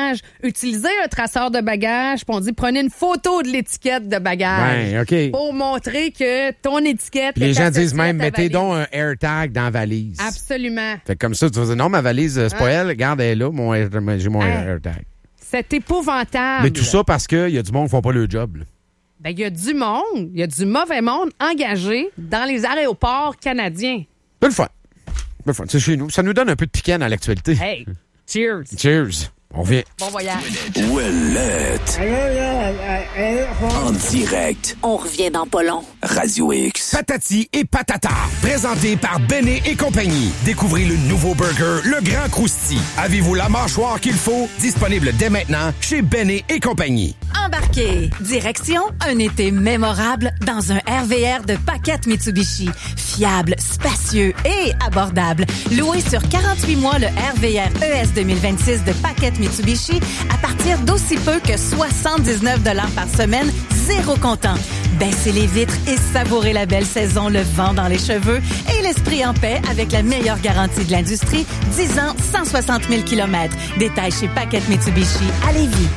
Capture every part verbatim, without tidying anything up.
bagages, utilisez un traceur de bagages, puis on dit prenez une photo de l'étiquette de bagages. Ouais, OK. Pour montrer que ton étiquette... Puis les gens disent même, mettez donc un AirTag dans la valise. Absolument. Fait que comme ça, tu vas dire, non, ma valise, c'est pas elle, regarde, elle est là, mon air, j'ai mon Hein? AirTag. C'est épouvantable. Mais tout ça parce qu'il y a du monde qui font pas le job, là. Ben, il y a du monde, il y a du mauvais monde engagé dans les aéroports canadiens. C'est le fun. C'est le fun. C'est chez nous. Ça nous donne un peu de piquant dans l'actualité. Hey, cheers. Cheers. On revient. Bon voyage. Ouellette. En direct. On revient dans pas long. Radio X. Patati et patata. Présenté par Bennet et compagnie. Découvrez le nouveau burger, le Grand Crousti. Avez-vous la mâchoire qu'il faut? Disponible dès maintenant chez Bennet et compagnie. Embarquez. Direction un été mémorable dans un R V R de Paquette Mitsubishi. Fiable, spacieux et abordable. Loué sur quarante-huit mois, le R V R E S deux mille vingt-six de Paquette Mitsubishi à partir d'aussi peu que soixante-dix-neuf dollars par semaine, zéro comptant. Baissez les vitres et savourez la belle saison, le vent dans les cheveux et l'esprit en paix avec la meilleure garantie de l'industrie, dix ans, cent soixante mille kilomètres. Détails chez Paquette Mitsubishi à Lévis.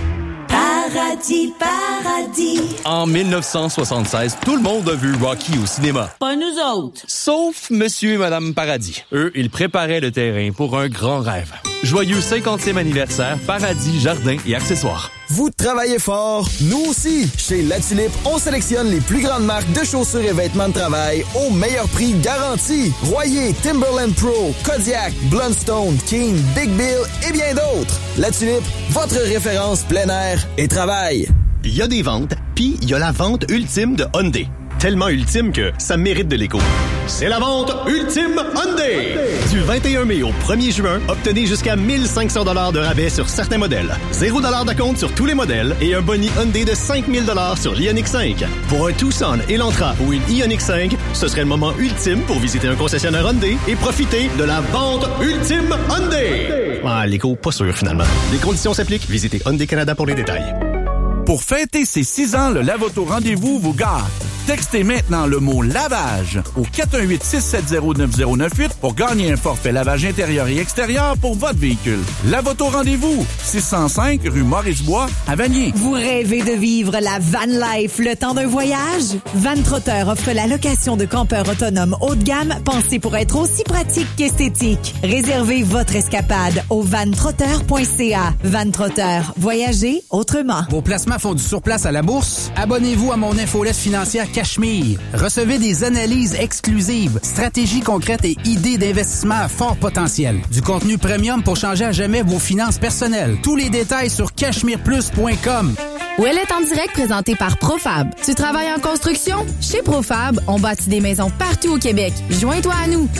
Paradis, paradis. En dix-neuf cent soixante-seize, tout le monde a vu Rocky au cinéma. Pas nous autres. Sauf Monsieur et Madame Paradis. Eux, ils préparaient le terrain pour un grand rêve. Joyeux cinquantième anniversaire, Paradis, Jardins et Accessoires. Vous travaillez fort, nous aussi. Chez La Tulipe, on sélectionne les plus grandes marques de chaussures et vêtements de travail au meilleur prix garanti. Royer, Timberland Pro, Kodiak, Blundstone, King, Big Bill et bien d'autres. La Tulipe, votre référence plein air et travail. Il y a des ventes, puis il y a la vente ultime de Hyundai. Tellement ultime que ça mérite de l'écho. C'est la vente ultime Hyundai! Du vingt et un mai au premier juin, obtenez jusqu'à mille cinq cents dollars de rabais sur certains modèles. zéro dollar d'acompte sur tous les modèles et un boni Hyundai de cinq mille dollars sur l'Ioniq cinq. Pour un Tucson, Elantra ou une Ioniq cinq, ce serait le moment ultime pour visiter un concessionnaire Hyundai et profiter de la vente ultime Hyundai! Ah, l'écho, pas sûr finalement. Les conditions s'appliquent. Visitez Hyundai Canada pour les détails. Pour fêter ses six ans, le Lavoto Rendez-vous vous gâte. Textez maintenant le mot lavage au quatre un huit, six sept zéro, neuf zéro neuf huit pour gagner un forfait lavage intérieur et extérieur pour votre véhicule. Lavoto Rendez-vous, six cent cinq rue Maurice-Bois à Vanier. Vous rêvez de vivre la van life le temps d'un voyage? Van Trotter offre la location de campeurs autonomes haut de gamme pensés pour être aussi pratique qu'esthétique. Réservez votre escapade au van trotter point c a. Van Trotter, voyagez autrement. Vos placements font du surplace à la bourse? Abonnez-vous à mon infolette financière Cachemire. Recevez des analyses exclusives, stratégies concrètes et idées d'investissement à fort potentiel. Du contenu premium pour changer à jamais vos finances personnelles. Tous les détails sur cachemire plus point com. Ouellette en direct présenté par Profab. Tu travailles en construction? Chez Profab, on bâtit des maisons partout au Québec. Joins-toi à nous.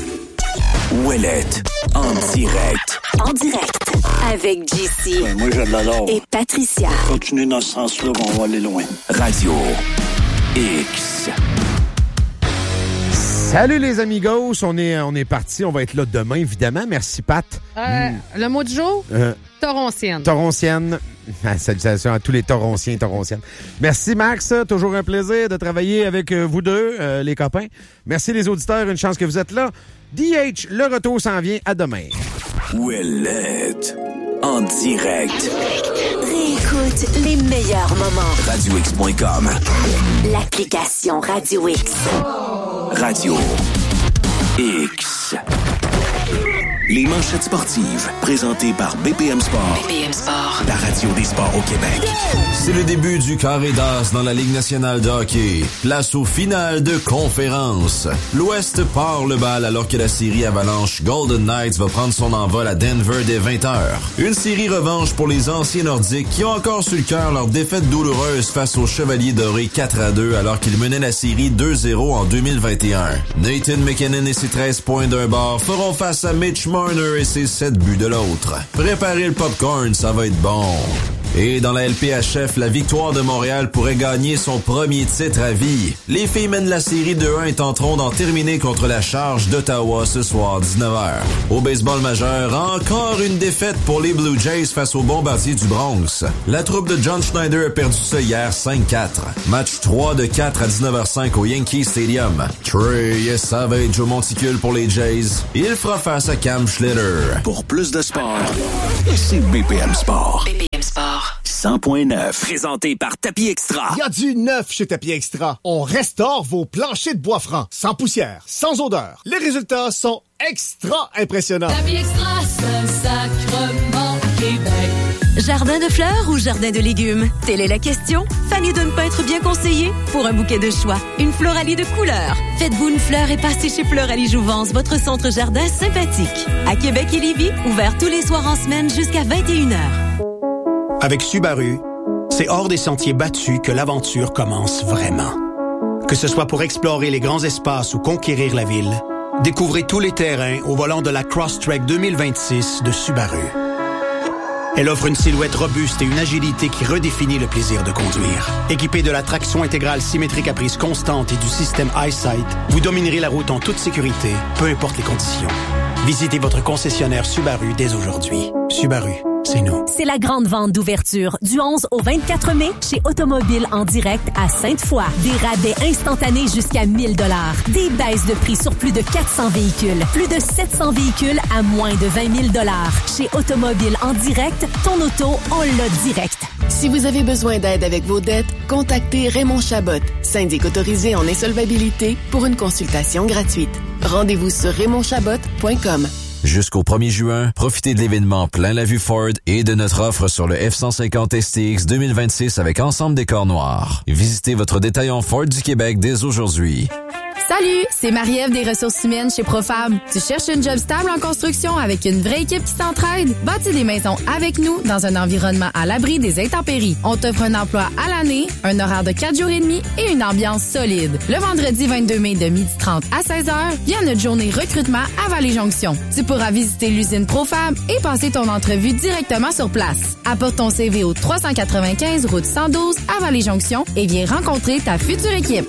Ouellette en direct. En direct avec J C. Ouais, moi, je l'adore. Et Patricia. Continuez dans ce sens-là, on va aller loin. Radio X. Salut les amigos, on est, on est parti, on va être là demain évidemment. Merci Pat. Euh, mm. Le mot du jour? Euh, Toroncienne. Toroncienne. Salutations à tous les Toronciens et Toronciennes. Merci Max, toujours un plaisir de travailler avec vous deux, euh, les copains. Merci les auditeurs, une chance que vous êtes là. D H, le retour s'en vient, à demain. Ouellette en direct. Réécoute les meilleurs moments. radio x point com. L'application Radio X. Radio X. Les manchettes sportives, présentées par B P M Sport. B P M Sport. La radio des sports au Québec. C'est le début du carré d'as dans la Ligue nationale de hockey. Place aux finales de conférence. L'Ouest part le bal alors que la série Avalanche Golden Knights va prendre son envol à Denver dès vingt heures. Une série revanche pour les anciens Nordiques qui ont encore sur le cœur leur défaite douloureuse face aux Chevaliers Dorés quatre à deux alors qu'ils menaient la série deux zéro en deux mille vingt et un. Nathan McKinnon et ses treize points d'un bord feront face à Mitch Marner et ses sept buts de l'autre. Préparez le popcorn, ça va être bon. Et dans la L P H F, la Victoire de Montréal pourrait gagner son premier titre à vie. Les filles mènent la série deux un et tenteront d'en terminer contre la Charge d'Ottawa ce soir dix-neuf heures. Au baseball majeur, encore une défaite pour les Blue Jays face aux Bombardiers du Bronx. La troupe de John Schneider a perdu ça hier cinq quatre. Match trois de quatre à dix-neuf heures cinq au Yankee Stadium. Trey Savage au monticule pour les Jays. Il fera face à Cam Schlitter. Pour plus de sport, c'est B P M Sport. B P M Sport. cent point neuf. Présenté par Tapis Extra. Il y a du neuf chez Tapis Extra. On restaure vos planchers de bois franc, sans poussière, sans odeur. Les résultats sont extra impressionnants. Tapis Extra, Saint-Sacrement, Québec. Jardin de fleurs ou jardin de légumes? Telle est la question. Fanny de ne pas être bien conseillée? Pour un bouquet de choix, une Floralie de couleurs. Faites-vous une fleur et passez chez Floralie Jouvence, votre centre jardin sympathique. À Québec et Lévis, ouvert tous les soirs en semaine jusqu'à vingt et une heures. Avec Subaru, c'est hors des sentiers battus que l'aventure commence vraiment. Que ce soit pour explorer les grands espaces ou conquérir la ville, découvrez tous les terrains au volant de la Crosstrek deux mille vingt-six de Subaru. Elle offre une silhouette robuste et une agilité qui redéfinit le plaisir de conduire. Équipée de la traction intégrale symétrique à prise constante et du système EyeSight, vous dominerez la route en toute sécurité, peu importe les conditions. Visitez votre concessionnaire Subaru dès aujourd'hui. Subaru, c'est nous. C'est la grande vente d'ouverture du onze au vingt-quatre mai chez Automobile en direct à Sainte-Foy. Des rabais instantanés jusqu'à mille dollars. Des baisses de prix sur plus de quatre cents véhicules. Plus de sept cents véhicules à moins de vingt mille dollars. Chez Automobile en direct, ton auto, on l'a direct. Si vous avez besoin d'aide avec vos dettes, contactez Raymond Chabot, syndic autorisé en insolvabilité, pour une consultation gratuite. Rendez-vous sur raymond chabot point com. Jusqu'au premier juin, profitez de l'événement Plein la vue Ford et de notre offre sur le F cent cinquante S T X deux mille vingt-six avec ensemble décor noir. Visitez votre détaillant Ford du Québec dès aujourd'hui. Salut, c'est Marie-Ève des ressources humaines chez Profab. Tu cherches une job stable en construction avec une vraie équipe qui s'entraide? Bâtis des maisons avec nous dans un environnement à l'abri des intempéries. On t'offre un emploi à l'année, un horaire de quatre jours et demi et une ambiance solide. Le vendredi vingt-deux mai de midi trente à seize heures, viens notre journée recrutement à Vallée-Jonction. Tu pourras visiter l'usine Profab et passer ton entrevue directement sur place. Apporte ton C V au trois cent quatre-vingt-quinze route cent douze à Vallée-Jonction et viens rencontrer ta future équipe.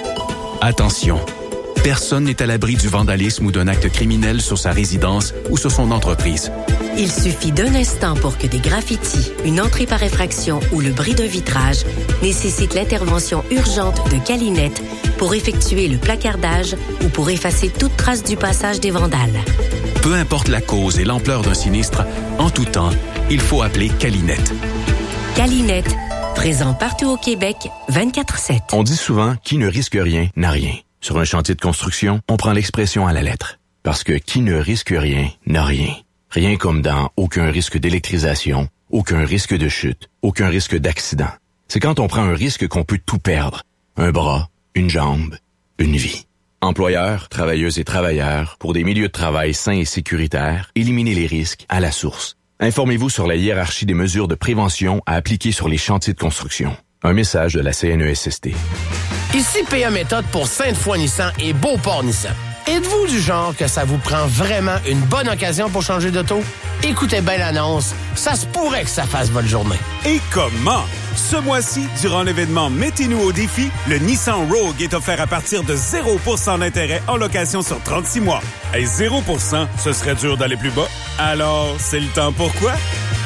Attention, personne n'est à l'abri du vandalisme ou d'un acte criminel sur sa résidence ou sur son entreprise. Il suffit d'un instant pour que des graffitis, une entrée par effraction ou le bris d'un vitrage nécessitent l'intervention urgente de Calinette pour effectuer le placardage ou pour effacer toute trace du passage des vandales. Peu importe la cause et l'ampleur d'un sinistre, en tout temps, il faut appeler Calinette. Calinette, présent partout au Québec, vingt-quatre sept. On dit souvent « qui ne risque rien n'a rien ». Sur un chantier de construction, on prend l'expression à la lettre. Parce que qui ne risque rien n'a rien. Rien comme dans aucun risque d'électrisation, aucun risque de chute, aucun risque d'accident. C'est quand on prend un risque qu'on peut tout perdre. Un bras, une jambe, une vie. Employeurs, travailleuses et travailleurs, pour des milieux de travail sains et sécuritaires, éliminez les risques à la source. Informez-vous sur la hiérarchie des mesures de prévention à appliquer sur les chantiers de construction. Un message de la C N E S S T. Ici P A Méthode pour Sainte-Foy Nissan et Beauport Nissan. Êtes-vous du genre que ça vous prend vraiment une bonne occasion pour changer d'auto? Écoutez bien l'annonce, ça se pourrait que ça fasse votre journée. Et comment? Ce mois-ci, durant l'événement Mettez-nous au défi, le Nissan Rogue est offert à partir de zéro pour cent d'intérêt en location sur trente-six mois. Et zéro pour cent, ce serait dur d'aller plus bas. Alors, c'est le temps pour quoi?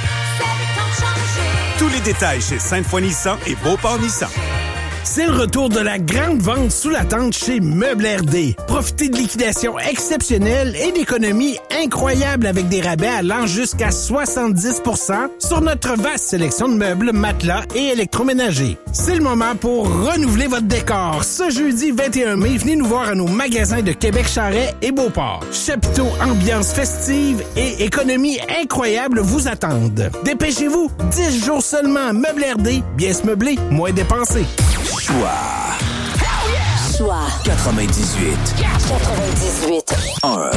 Tous les détails chez Sainte-Foy Nissan et Beauport Nissan. C'est le retour de la grande vente sous la tente chez Meubles R D. Profitez de liquidations exceptionnelles et d'économies incroyables avec des rabais allant jusqu'à soixante-dix pour cent sur notre vaste sélection de meubles, matelas et électroménagers. C'est le moment pour renouveler votre décor. Ce jeudi vingt et un mai, venez nous voir à nos magasins de Québec-Charest et Beauport. Chapiteaux, ambiance festive et économies incroyables vous attendent. Dépêchez-vous, dix jours seulement. Meubles R D, bien se meubler, moins dépenser. Choix. Choix. quatre-vingt-dix-huit. quatre-vingt-dix-huit. un.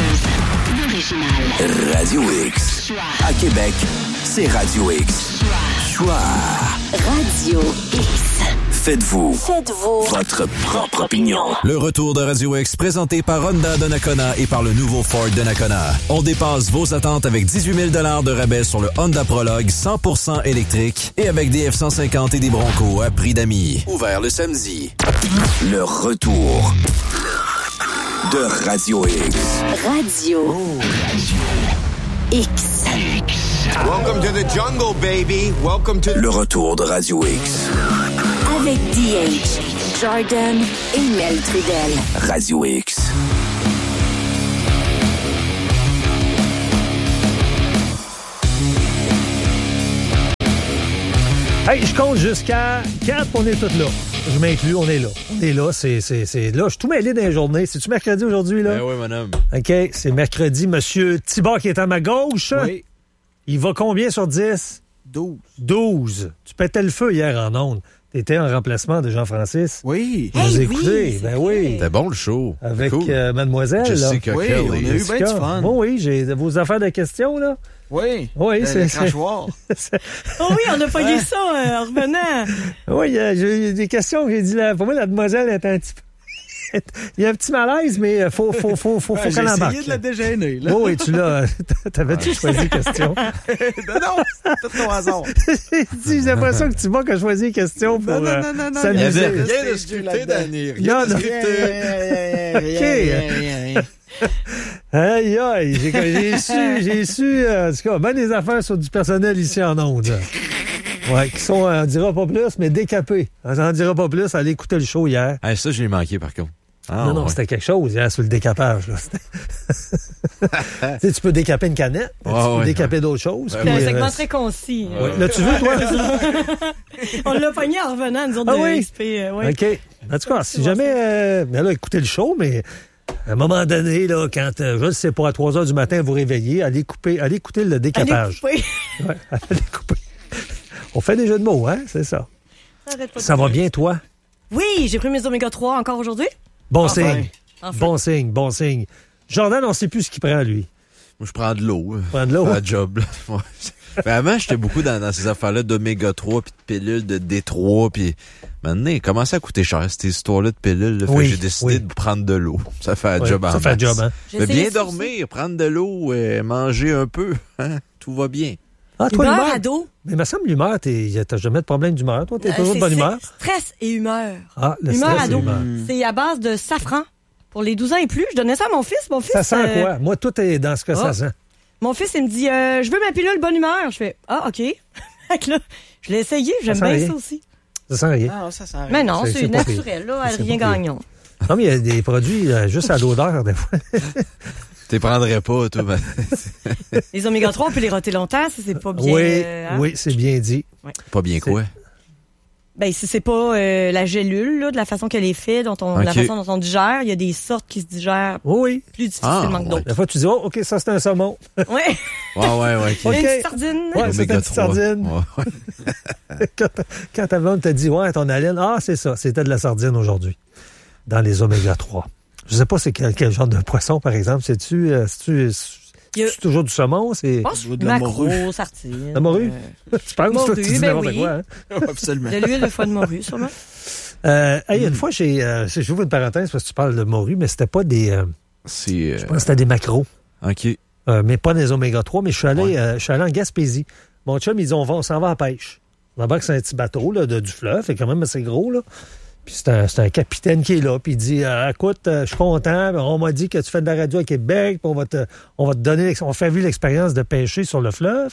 Radio X. À Québec, c'est Radio X. Choix. Radio X. Faites-vous. Faites-vous. Votre propre opinion. Le retour de Radio X présenté par Honda Donnacona et par le nouveau Ford Donnacona. On dépasse vos attentes avec dix-huit mille dollars de rabais sur le Honda Prologue cent pour cent électrique et avec des F cent cinquante et des Bronco à prix d'amis. Ouvert le samedi. Le retour de Radio X. Radio. Oh. X. Welcome to the jungle, baby. Welcome to... Le retour de Radio X. Avec D H, Jordan et Mel Trudel. Radio X. Hey, je compte jusqu'à quatre, on est tous là. Je m'inclus, on est là. On est là, c'est, c'est, c'est là. Je suis tout mêlé dans les journées. C'est-tu mercredi aujourd'hui, là? Ben oui, mon homme. OK, c'est mercredi. Monsieur Thibard qui est à ma gauche. Oui. Il va combien sur dix? douze. douze. Tu pétais le feu hier en ondes. T'étais en remplacement de Jean-Francis. Oui. Vous Hey, écoutez? oui, ben c'est oui. C'était bon, le show. Avec Cool. euh, mademoiselle. Jessica là. Oui, Kelly. on a eu bien du Jessica. fun. Bon, oui, j'ai vos affaires de questions, là. Oui. Oui, Le- c'est... le c'est- crachoir. c'est- Oh oui, on a pogné ça euh, en revenant. Oui, euh, j'ai des questions que j'ai dit là. Pour moi, la demoiselle est un petit peu. Il y a un petit malaise, mais il faut, faut, faut, faut, Ouais, faut j'ai qu'elle embarque. essayé de la dégêner, là. Oui, oui, tu l'as. T'avais-tu choisi question? non, non, c'est tout ton hasard. J'ai l'impression que tu vois que je choisis question pour Non, non, euh, non, non, non, s'amuser. il y avait rien de scripté, Danny. Rien Non, de non. scripté. OK. Aïe, aïe, j'ai, j'ai su, j'ai su, euh, en tout cas, ben des affaires sur du personnel ici en ondes. Ouais, qui sont, euh, on dira pas plus, mais décapés. On n'en dira pas plus, allez écouter le show hier. Ah, ça, je l'ai manqué, par contre. Ah, non, non, ouais. c'était quelque chose hier sur le décapage. Là. Tu sais, tu peux décaper une canette, Ouais, tu peux ouais, décaper ouais. d'autres choses. C'est puis, un euh, segment très concis. Ouais. L'as-tu vu, toi? On l'a pogné en revenant, nous autres, Ah de oui? X P. euh, ouais. OK. En tout cas, si jamais... Euh, mais là, écoutez le show, mais à un moment donné, là, quand, euh, je ne sais pas, à trois heures du matin, vous réveillez, allez, couper, allez écouter le décapage. Allez Ouais, allez couper. On fait des jeux de mots, hein? C'est ça. Ça, arrête pas de Ça va dire. bien, toi? Oui, j'ai pris mes oméga trois encore aujourd'hui. Bon Enfin. signe. Enfin. Bon signe, bon signe. Jordan, on ne sait plus ce qu'il prend, lui. Moi, je prends de l'eau. Prends de l'eau? À la job, là. Ouais. Mais avant, j'étais beaucoup dans, dans ces affaires-là d'oméga trois, puis de pilules de D trois, puis maintenant, il commence à coûter cher, cette histoire-là de pilules. Là. Fait Oui, que j'ai décidé oui. de prendre de l'eau. Ça fait un Oui, job en ça fait un masse. job, hein? Mais J'ai bien essayé ça dormir, prendre de l'eau, euh, manger un peu, hein? Tout va bien. Ah, toi, Humeur l'humeur? à dos. Mais il me semble l'humeur, t'es, t'as jamais de problème d'humeur. Toi, t'es Euh, toujours de c'est- bonne c'est humeur. Stress et humeur. Ah, le humeur stress à et dos. l'humeur. C'est à base de safran. Pour les douze ans et plus, je donnais ça à mon fils. Mon fils Ça sent euh, quoi? Moi, tout est dans ce que ça oh. sent. Mon fils, il me dit euh, je veux ma pilule bonne humeur. Je fais ah, OK. Fait que là, je l'ai essayé, j'aime Ça sent bien rien. ça aussi. Ça sent rien. Ah, ça sent rien. Mais non, C'est- c'est, c'est pas pire. naturel, là, C'est rien pas pire. gagnant. Non, mais il y a des produits euh, juste à l'odeur, des fois. T'es prendrais pas, toi. Ben... Les oméga trois, on peut les roter longtemps, ça, c'est pas bien. oui, euh, hein? oui, c'est bien dit. Ouais. Pas bien quoi? Ben, si c'est pas euh, la gélule, là, de la façon qu'elle est faite, dont on, Ok. la façon dont on digère, il y a des sortes qui se digèrent Oui, plus difficilement Ah, que d'autres. Des fois, tu dis, oh, OK, ça, c'est un saumon. Ouais. Ouais, ouais, ouais. Ok. Une petite sardine. Ouais, c'est une Oméga petite trois. sardine. Ouais, ouais. quand, quand ta blonde t'a dit, ouais, ton haleine, ah, c'est ça, c'était de la sardine aujourd'hui, dans les oméga trois. Je sais pas c'est quel, quel genre de poisson, par exemple. C'est-tu, euh, c'est-tu, Il y a- c'est toujours du saumon? C'est Je pense de la macro, morue. sardine. la morue? euh, Tu penses morue, que tu dis ben n'importe oui. quoi, hein? Absolument. De l'huile de foie de morue, sûrement. Euh, hey, une fois, j'ai, euh, j'ouvre une parenthèse parce que tu parles de morue, mais c'était pas des, euh, C'est. euh, je pense que c'était des macros. OK. Euh, mais pas des oméga trois, mais je suis allé, Ouais. euh, je suis allé en Gaspésie. Mon chum, il dit, on, va, on s'en va à la pêche. Là-bas, c'est un petit bateau là, de, du fleuve, c'est quand même assez gros. Là. Puis c'est un, c'est un capitaine qui est là, puis il dit, euh, écoute, euh, je suis content, on m'a dit que tu fais de la radio à Québec, puis on va te, on va te donner, l'ex- on fait vivre l'expérience de pêcher sur le fleuve.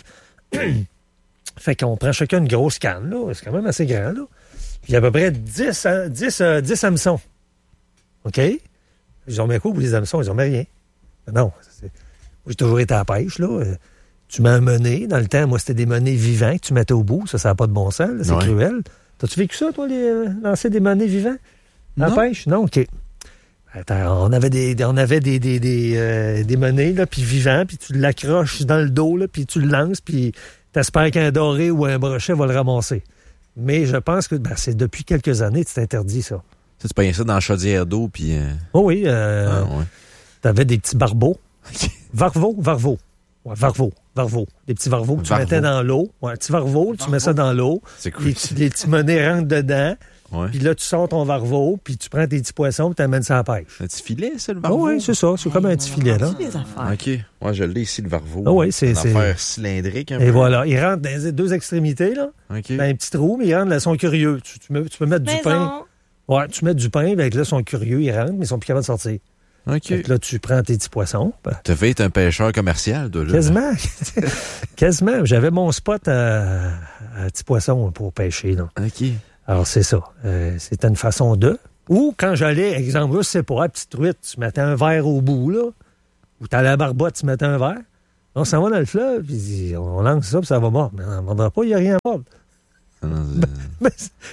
Fait qu'on prend chacun une grosse canne, là. C'est quand même assez grand, là. Puis il y a à peu près dix, ha- dix, euh, dix hameçons. OK? Ils ont mis quoi pour les hameçons? Ils ont mis rien. Non. c'est- Moi, j'ai toujours été à la pêche, là. Euh, Tu mets un menet. Dans le temps, moi, c'était des menets vivants que tu mettais au bout. Ça, ça n'a pas de bon sens. là. C'est Ouais. cruel. T'as-tu vécu ça, toi, les, euh, lancer des menets vivants à la Non. pêche? Non? OK. Attends, on avait des, des- on avait des, des, des, euh, des menets, là, puis vivants, puis tu l'accroches dans le dos, là, puis tu le lances, puis t'espères qu'un doré ou un brochet va le ramasser. Mais je pense que ben, c'est depuis quelques années que c'est interdit, ça. Ça, tu payais ça dans la chaudière d'eau, puis. euh, Oh oui, euh, Ah, ouais. t'avais des petits barbeaux. Varveaux, varveaux. Ouais, varveaux, varveaux. Des petits varveaux que tu Varveaux. mettais dans l'eau. Ouais, un petit varveau, tu mets ça dans l'eau. C'est cool. Les, petits- les petits menets rentrent dedans. Ouais. Puis là, tu sors ton varveau, puis tu prends tes petits poissons, puis tu amènes ça à la pêche. Un petit filet, ça, le Ah varveau? oui, c'est ça. C'est comme un petit filet, là. C'est des affaires. OK. Ouais, je l'ai ici, le varveau. Ah oui, c'est- Une c'est- affaire cylindrique, un peu. Et voilà. Il rentre dans les deux extrémités, là. OK. Dans un petit trou, mais ils rentrent, là, ils sont curieux. Tu, tu, mets- tu peux mettre du pain. Maison. Ouais, tu mets du pain, avec là, ils sont curieux, ils rentrent, mais ils sont plus capables de sortir. OK. Fait que là, tu prends tes petits poissons. ben, T'as fait être un pêcheur commercial, toi, là. Quasiment. Quasiment. J'avais mon spot à, à petits poissons pour pêcher, là. OK. Alors, c'est ça. Euh, c'était une façon de. Ou quand j'allais, exemple, je sais pas, à petite truite, tu mettais un verre au bout, là. Ou t'allais à la barbotte, tu mettais un verre. On s'en va dans le fleuve, puis on lance ça, puis ça va mordre. Mais on ne mordra pas, il n'y a rien à mordre. Ben,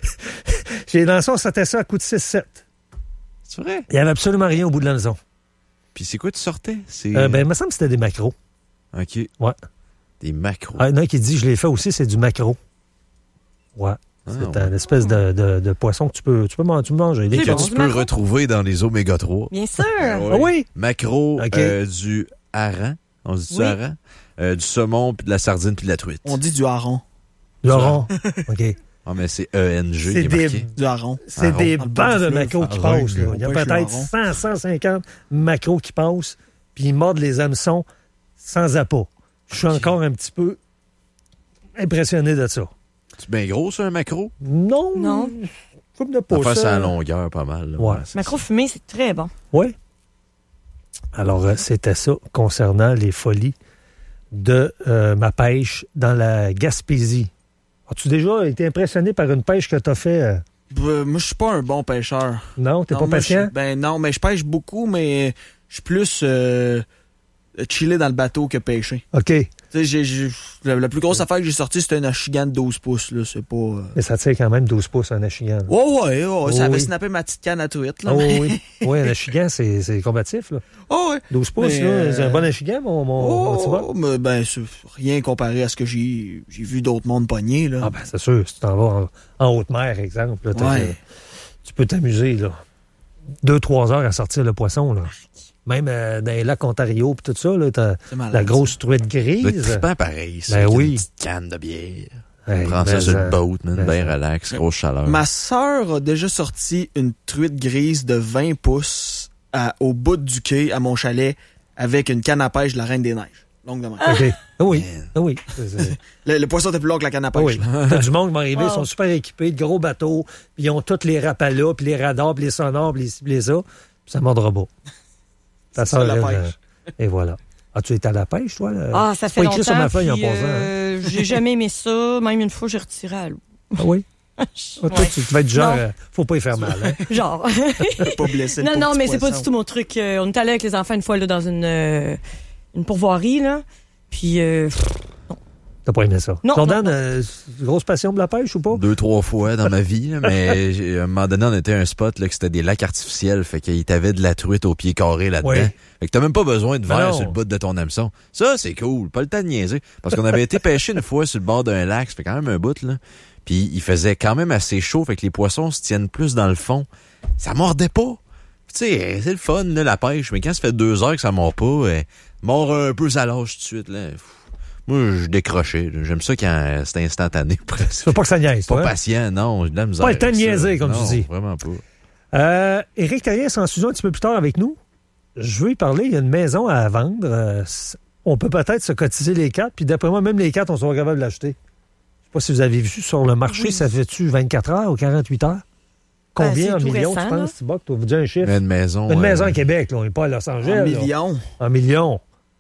j'ai lancé, on sortait ça à coup de six sept. C'est vrai? Il n'y avait absolument rien au bout de la maison. Puis c'est quoi tu sortais? C'est... Euh, ben, il me semble que c'était des macros. OK. Ouais. Des macros. Ah, il y en a un qui dit, je l'ai fait aussi, c'est du macro. Ouais. Ah, c'est ouais. une espèce de, de, de poisson que tu peux, tu peux, man- tu peux manger. Et que bon, tu peux macro. retrouver dans les oméga trois. Bien sûr. Ah oui? Macro, OK. euh, du hareng. On dit du Oui. hareng? Euh, du saumon, puis de la sardine, puis de la truite. On dit du hareng. Du hareng. OK. Ah, mais c'est E N G. C'est qui est des, marqué. Du hareng. c'est Hareng. des Dans le bancs bas de du fleuve. macros qui Hareng. passent. Là. Il y a On pêche le peut-être hareng. cent, cent cinquante macros qui passent, puis ils mordent les hameçons sans appât. Je suis encore un petit peu impressionné de ça. C'est bien gros, ça, un macro? Non. Non. Comme de pas Enfin, c'est ça. à longueur, pas mal. là. Ouais. c'est Macro fumé, c'est très bon. Oui. Alors, euh, c'était ça concernant les folies de euh, ma pêche dans la Gaspésie. As-tu déjà été impressionné par une pêche que tu as fait? euh? Ben, moi, je suis pas un bon pêcheur. Non, t'es Non, pas moi, patient? je- Ben non, mais je pêche beaucoup, mais je suis plus euh, chillé dans le bateau que pêcher. OK. Tu sais, j'ai, j'ai- la, la plus grosse affaire que j'ai sortie, c'était un Achigan de douze pouces. Là. C'est pas. euh, Mais ça tire quand même douze pouces, un achigan. Ouais, ouais, ouais, Oh, ça avait oui. snappé ma petite canne à truite. Là, Oh, mais- oui, oui, un achigan, c'est, c'est combatif. Là. Oh, ouais. douze pouces, Mais, là, euh, c'est un bon achigan, mon, mon, mon petit bas? Oh, mais ben, c'est rien comparé à ce que j'ai, j'ai vu d'autres mondes pogner. Là. Ah ben, c'est sûr, si tu t'en vas en, en haute mer, exemple, là, t'as- Ouais. tu peux t'amuser, là. Deux, trois heures à sortir le poisson, là. Même euh, dans les lacs Ontario et tout ça, là, t'as C'est malade, la grosse truite Ça doit être grise. trippant pareil, ça. Ben avec oui. Une petite canne de bière. Hey, On prend ça mais sur ça- le boat, man, mais bien ça- relax, grosse chaleur. Ma sœur a déjà sorti une truite grise de vingt pouces à- au bout du quai à mon chalet avec une canne à pêche de la Reine des Neiges. Longue de même. OK. Ah oui, ah oui. C'est- c'est- Le, le poisson était plus long que la canne à ah pêche. oui. là. T'as du monde qui va arriver, Wow. ils sont super équipés, de gros bateaux, puis ils ont tous les rapalas, puis les radars, puis les sonores, puis les ci, puis les ça, puis ça mordra pas. Ta C'est ça, sœur, la elle, pêche. euh, et voilà. As-tu été à la pêche, toi? là? Ah, ça C'est fait pas écrit longtemps. sur ma feuille en puis, passant. hein? euh, j'ai jamais aimé ça. Même une fois, j'ai retiré à l'eau. Ah oui? Ah, toi, Ouais. tu, tu vas être du genre, Non. euh, faut pas y faire mal. Hein? Genre. Pas blessé. le non, pauvre non, petit mais c'est pas poisson. du tout mon truc. Euh, on est allé avec les enfants une fois là, dans une, euh, une pourvoirie, là. Puis, euh, T'as pas aimé ça? Non, Jordan, non, non. euh, grosse passion de la pêche ou pas? Deux, trois fois dans ma vie, là, mais j'ai- à un moment donné, on était à un spot là, que c'était des lacs artificiels, fait qu'il t'avait de la truite au pied carré là-dedans. Oui. Fait que t'as même pas besoin de Ben verre non. sur le bout de ton hameçon. Ça, c'est cool. Pas le temps de niaiser. Parce qu'on avait été pêcher une fois sur le bord d'un lac, ça fait quand même un bout, là. Puis il faisait quand même assez chaud, fait que les poissons se tiennent plus dans le fond. Ça mordait pas. Tu sais, c'est le fun, là, la pêche, mais quand ça fait deux heures que ça mord pas, euh, mord un peu, ça lâche tout de suite, là. Pff. Moi, je décrochais. là. J'aime ça quand c'est instantané, presque. Tu veux pas que ça niaise, Pas toi? hein? patient, non. J'ai de la misère. Pas le temps de avec ça. niaiser, comme Non, tu dis. Vraiment pas. Euh, Éric Terrien s'en suit un petit peu plus tard avec nous. Je veux y parler. Il y a une maison à vendre. Euh, c- on peut peut-être se cotiser les quatre. Puis d'après moi, même les quatre, on sera capable de l'acheter. Je sais pas si vous avez vu sur le marché, Oui. ça fait-tu vingt-quatre heures ou quarante-huit heures? Combien c'est en tout millions, récent, tu penses, là. Thibaut? Tu vas vous dire un chiffre? Une maison. Une euh, maison à Québec, là. On n'est pas à Los Angeles. En là. millions. En millions.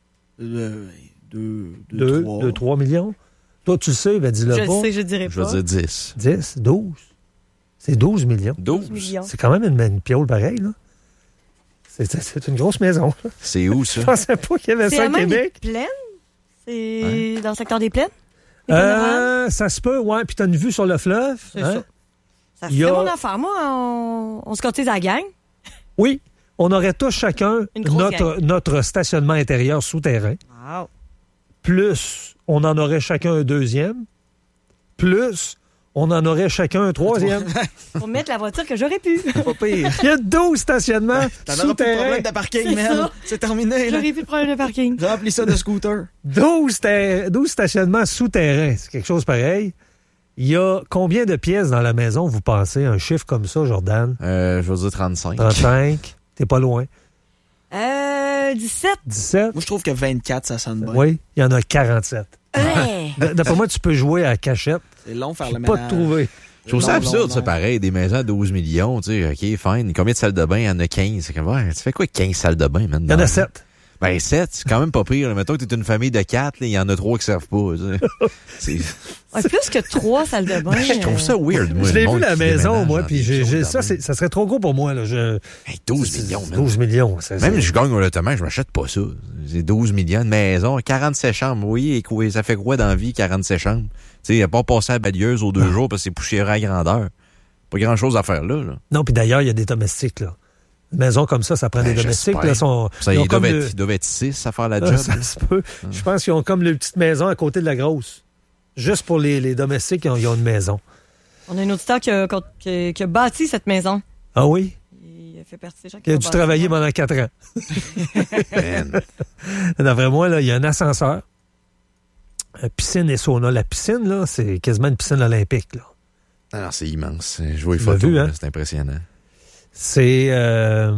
Euh, deux, deux, Deux, trois. deux, trois millions. Toi, tu le sais, ben dis-le je pas. le sais, je dirais Je pas. veux dire dix. dix, douze. C'est douze millions. douze. Millions. C'est quand même une, une piole pareille, là. C'est, c'est- c'est une grosse maison. là. C'est où, ça? Je pensais pas qu'il y avait C'est ça à à même les Québec. plaines? C'est dans le secteur des plaines? Les panorames? Euh, ça se peut, ouais. Puis t'as une vue sur le fleuve. C'est hein? ça. Ça il y serait a- mon affaire. Moi, on, on se cotise à la gang. Oui. On aurait tous chacun Une grosse notre, notre stationnement intérieur souterrain. Wow. Plus, on en aurait chacun un deuxième. Plus, on en aurait chacun un troisième. Pour mettre la voiture que j'aurais pu. Pas pire. Il y a douze stationnements T'en auras plus de souterrains. problème de parking, C'est man. ça. C'est terminé, là. J'aurais plus de problème de parking. Remplis ça de scooter. douze, ter- douze stationnements souterrains. C'est quelque chose pareil. Il y a combien de pièces dans la maison, vous pensez? Un chiffre comme ça, Jordan? Euh, je veux dire trente-cinq. trente-cinq. T'es pas loin. Euh, dix-sept. dix-sept. Moi, je trouve que vingt-quatre, ça sonne bien. Oui, il y en a quarante-sept. Ouais. D- D'après moi, tu peux jouer à cachette. C'est long faire le Pas ménage. te trouver. Je trouve ça Non, absurde, non, ça, non. pareil. Des maisons à douze millions, tu sais, OK, fine. Combien de salles de bain? Il y en a quinze. C'est comme, ouais, tu fais quoi quinze salles de bain, maintenant? Il y en a sept. Ben, sept, c'est quand même pas pire. Là. Mettons que t'es une famille de quatre, il y en a trois qui servent pas. C'est... Ouais, plus que trois salles de bain. Je trouve ça weird, moi. Je l'ai vu la maison, moi, dans puis des j'ai, choses j'ai, dans ça, même. c'est, ça serait trop gros pour moi. Là. Je, Hey, douze millions, man. douze millions. Ça, Même c'est- si je gagne au lotement, je m'achète pas ça. C'est douze millions de maison, quarante-sept chambres. Oui, et quoi, ça fait quoi dans la vie, quarante-sept chambres? Tu sais, il n'y a pas passé à la balieuse aux deux jours parce que c'est poussiéreux à grandeur. Pas grand-chose à faire là. là. Non, puis d'ailleurs, il y a des domestiques, là. Une maison comme ça, ça prend Ben, des domestiques. j'espère. Là, sont, Ça, ils ont ils, comme doivent le- être, ils doivent être six à faire la Ah, job. ça là. se peut. Je pense qu'ils ont comme une petite maison à côté de la grosse. Juste pour les, les domestiques, ils ont, ils ont une maison. On a un auditeur qui a, qui a- qui a bâti cette maison. Ah oui? Il a fait partie des gens qui Il a ont dû bâti. travailler pendant quatre ans. D'après moi, là, il y a un ascenseur, euh, piscine et sauna. La piscine, là, c'est quasiment une piscine olympique, là. Ah non, c'est immense. Je vois les Tu l'as photos, vu, hein? là, c'est impressionnant. C'est euh,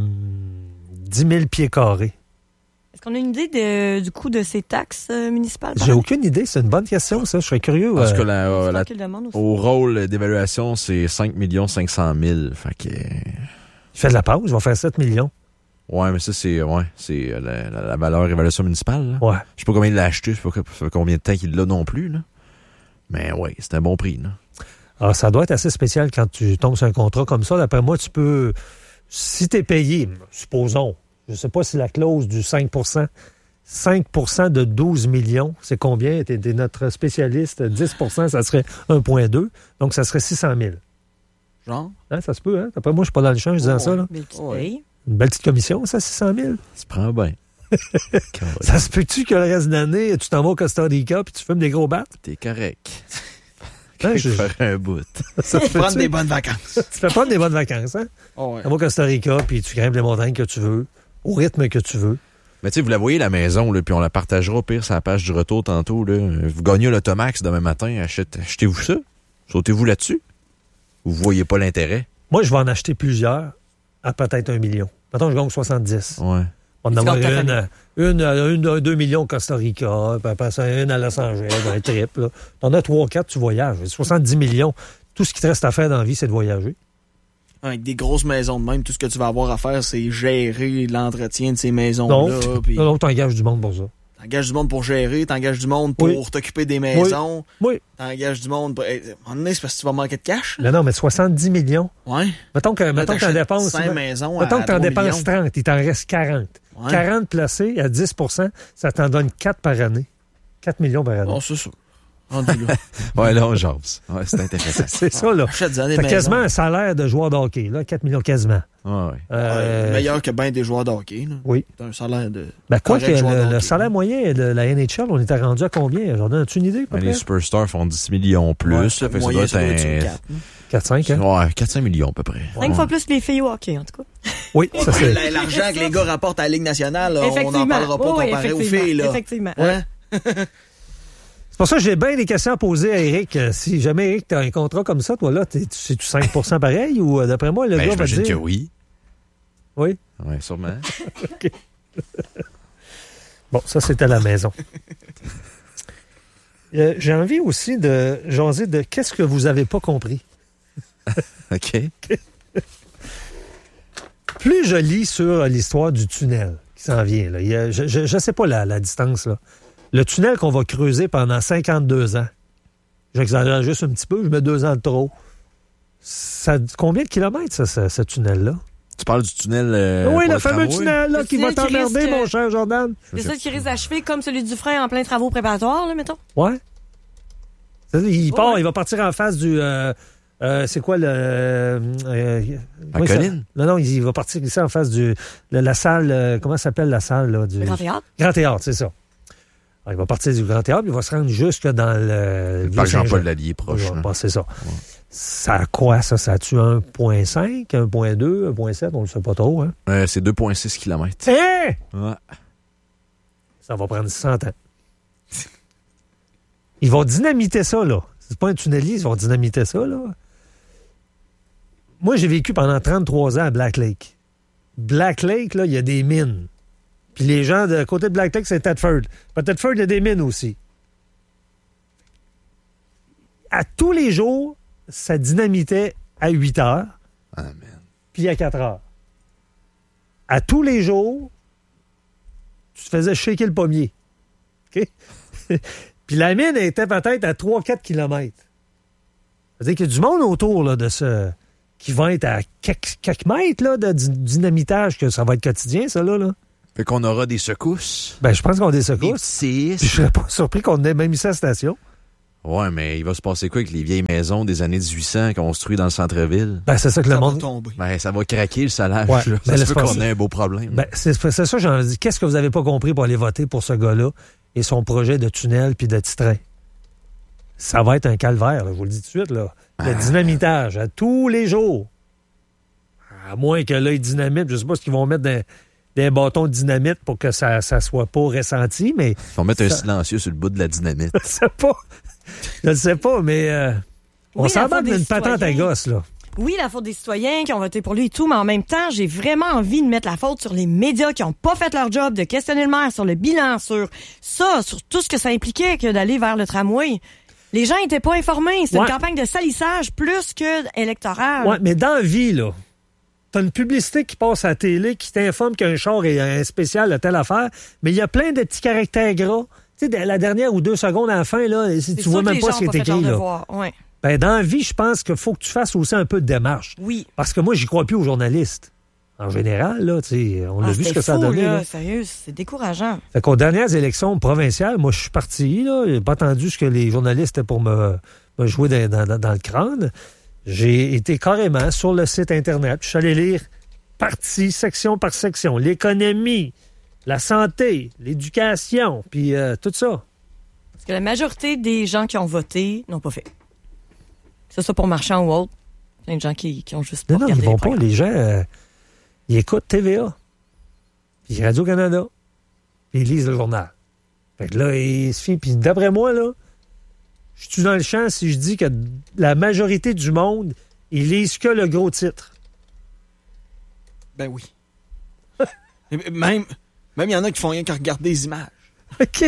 dix mille pieds carrés. Est-ce qu'on a une idée de- du coût de ces taxes euh, municipales? J'ai aucune idée. C'est une bonne question, ça. Je serais curieux. Parce euh, que la, euh, la- qu'il demande aussi. au rôle d'évaluation, c'est cinq millions cinq cent mille. Fait que... Il fait de la pause. Il va faire sept millions. Ouais, mais ça, c'est ouais, c'est euh, la, la, la valeur évaluation municipale. Là. Ouais. Je sais pas combien il l'a acheté, je sais pas que- ça fait combien de temps qu'il l'a non plus. Là. Mais ouais, c'est un bon prix. Là. Alors, ça doit être assez spécial quand tu tombes sur un contrat comme ça. D'après moi, tu peux... Si tu es payé, supposons, je ne sais pas si la clause du cinq pour cent, cinq pour cent de douze millions, c'est combien? Tu es notre spécialiste. dix pour cent, ça serait un virgule deux. Donc, ça serait six cent mille. Genre? Hein, ça se peut, hein? Après, moi, je suis pas dans le champ en disant ça. Là. Mais qui paye? Une belle petite commission, ça, six cent mille. Tu prends bien. Ça se peut-tu que le reste de l'année, tu t'en vas au Costa Rica puis tu fumes des gros battes? T'es correct. Hein, je- faire un bout. Ça se Prendre peut-tu? des bonnes vacances. Tu fais prendre des bonnes vacances, hein? Oh, ouais. Tu vas au Costa Rica puis tu grimpes les montagnes que tu veux, au rythme que tu veux. Mais tu sais, vous la voyez, la maison, là, puis on la partagera au pire sur la page du retour tantôt. Là. Vous gagnez l'automax demain matin, achète, achetez-vous ça. Sautez-vous là-dessus. Vous voyez pas l'intérêt. Moi, je vais en acheter plusieurs à peut-être un million. Mettons, je gagne soixante-dix. Ouais. On en Tu avoir gagnes ta une, famille. une, une, une, un, deux millions au Costa Rica, puis après ça, une à Los Angeles, un trip. Là. T'en as trois, quatre, tu voyages. soixante-dix millions. Tout ce qui te reste à faire dans la vie, c'est de voyager. Avec des grosses maisons de même, tout ce que tu vas avoir à faire, c'est gérer l'entretien de ces Non, maisons-là. Puis non, non, t'engages du monde pour ça. t'engages du monde pour gérer, t'engages du monde pour Oui. t'occuper des maisons. Oui. T'engages du monde pour... Eh, à un moment donné, c'est parce que tu vas manquer de cash. Non, non, mais soixante-dix millions. Ouais. Mettons que, Là, mettons que t'en t'achètes dépenses. cinq maisons mettons à que t'en trois dépenses millions. trente, il t'en reste quarante. Ouais. quarante placés à dix pour cent, ça t'en donne quatre par année. quatre millions par année. Oh, c'est ça. Rendu là. Ouais, là, on jase. Ouais, c'est intéressant. C'est ça, là. Achète-en des T'as maisons. quasiment un salaire de joueur de hockey, là, quatre millions quasiment. Ouais, ouais. Euh, Ouais, meilleur que bien des joueurs de hockey. Là. Oui. T'as un salaire de... Ben, quoi que correct joueur de le, le hockey. salaire moyen de la N H L, on était rendu à combien? Jordan, as-tu une idée, à peu Mais près? les superstars font dix millions plus. Ouais, là, fait que ça moyen, doit ça doit être être sur un... quatre, hein. quatre cinq, hein? Ouais, quatre cinq millions à peu près. Cinq Ouais. fois plus les filles au hockey, en tout cas. Oui, ça c'est... La- L'argent que les gars rapportent à la Ligue nationale, là, on n'en Effectivement. parlera pas Oh, oui, comparé aux effectivement. filles. Là. Effectivement. Hein? C'est pour ça que j'ai bien des questions à poser à Eric. Euh, Si jamais, Eric, t'as un contrat comme ça, toi, là, t'es- c'est-tu cinq pour cent pareil ou, euh, d'après moi, le Ben, gars va j'imagine dire... que oui. Oui? Ouais, sûrement. Bon, ça, c'était à la maison. Euh, j'ai envie aussi de jaser de qu'est-ce que vous avez pas compris. OK. Plus je lis sur l'histoire du tunnel qui s'en vient, là, il y a- je ne sais pas la, la distance, là. Le tunnel qu'on va creuser pendant cinquante-deux ans, j'exagère juste un petit peu, je mets deux ans de trop. Ça, combien de kilomètres, ça, ce, ce tunnel-là? Tu parles du tunnel... euh, oui, pour le le fameux tramway? tunnel là, Le qui va tunnel qui t'emmerder, risque- mon cher Jordan. C'est ça qui risque d'achever comme celui du frein en plein travaux préparatoires, là, mettons. Ouais. C'est-à-dire, Il, Oh, part, ouais. il va partir en face du... euh, euh, c'est quoi le... euh, euh, La oui, ça- colline? Non, non, il va partir ici en face du... La, la salle... euh, comment ça s'appelle la salle? Là, du, Le Grand Théâtre. Grand Théâtre, c'est ça. Alors, il va partir du Grand Théâtre, il va se rendre jusque dans le... Le parc Vieux-Saint-Jean. Jean-Paul Lallier proche. Ouais, là. bon, c'est ça. Ça a quoi, ça? Ça a-tu un virgule cinq, un virgule deux, un virgule sept? On ne le sait pas trop, hein? Euh, c'est deux virgule six kilomètres. Hein? Ouais. Ça va prendre cent ans. Ils vont dynamiter ça, là. C'est pas un tunnelier, ils vont dynamiter ça, là. Moi, j'ai vécu pendant trente-trois ans à Black Lake. Black Lake, là, il y a des mines. Puis les gens de côté de Black Lake, c'est Thetford. À Thetford, il y a des mines aussi. À tous les jours, ça dynamitait à huit heures. Puis à quatre heures. À tous les jours, tu te faisais shaker le pommier. OK? Puis la mine était peut-être à trois à quatre kilomètres. C'est-à-dire qu'il y a du monde autour là, de ce... qui va être à quelques, quelques mètres là, de dynamitage, que ça va être quotidien, ça, là. là. Fait qu'on aura des secousses. Ben, je pense qu'on a des secousses. Des je serais pas surpris qu'on ait même mis ça à la station. Ouais, mais il va se passer quoi avec les vieilles maisons des années dix-huit cents construites dans le centre-ville? Ben, c'est ça que ça le monde... va tomber. Ben, ça va craquer le salage. Ouais, là. ben, Ça se peut passer. qu'on ait un beau problème. Ben, c'est, c'est ça que j'en dis. Qu'est-ce que vous avez pas compris pour aller voter pour ce gars-là et son projet de tunnel puis de petit train? Ça va être un calvaire, là, je vous le dis tout de suite. Là. Le Ah. dynamitage à tous les jours. À moins que là, ils dynamitent. Je sais pas ce qu'ils vont mettre des, des bâtons de dynamite pour que ça ne soit pas ressenti, mais... Ils vont mettre ça... un silencieux sur le bout de la dynamite. Je sais pas. Je ne sais pas, mais euh, on Oui, s'embarque la faute d'une des patente à citoyens. gosse, là. Oui, la faute des citoyens qui ont voté pour lui et tout, mais en même temps, j'ai vraiment envie de mettre la faute sur les médias qui n'ont pas fait leur job, de questionner le maire sur le bilan, sur ça, sur tout ce que ça impliquait que d'aller vers le tramway. Les gens n'étaient pas informés. C'était Ouais. une campagne de salissage plus que électorale. Ouais, mais dans la vie, là, t'as une publicité qui passe à la télé qui t'informe qu'un char est un spécial de telle affaire, mais il y a plein de petits caractères gras. Tu sais, la dernière ou deux secondes à la fin, là, si tu vois même pas ce qui est écrit, là. Ouais. Ben, dans la vie, je pense qu'il faut que tu fasses aussi un peu de démarche. Oui. Parce que moi, j'y crois plus aux journalistes. En général, là, tu sais, on a Ah, vu ce c'était que ça a fou, donné. là, là. sérieux, c'est décourageant. Fait qu'aux dernières élections provinciales, moi, je suis parti, là. J'ai pas entendu ce que les journalistes étaient pour me, me jouer dans, dans- dans le crâne. J'ai été carrément sur le site Internet. Je suis allé lire partie, section par section. L'économie, la santé, l'éducation, puis euh, tout ça. Parce que la majorité des gens qui ont voté n'ont pas fait. Que ce soit pour Marchand ou autre. Plein de gens qui, qui ont juste pas Non, non, regardé ils vont les pas. programmes. Les gens, euh, ils écoutent T V A, puis Radio-Canada, puis ils lisent le journal. Fait que là, ils se fient. Puis d'après moi, là, je suis dans le champ si je dis que la majorité du monde, ils lisent que le gros titre. Ben oui. Et même, même il y en a qui font rien qu'à regarder les images. OK.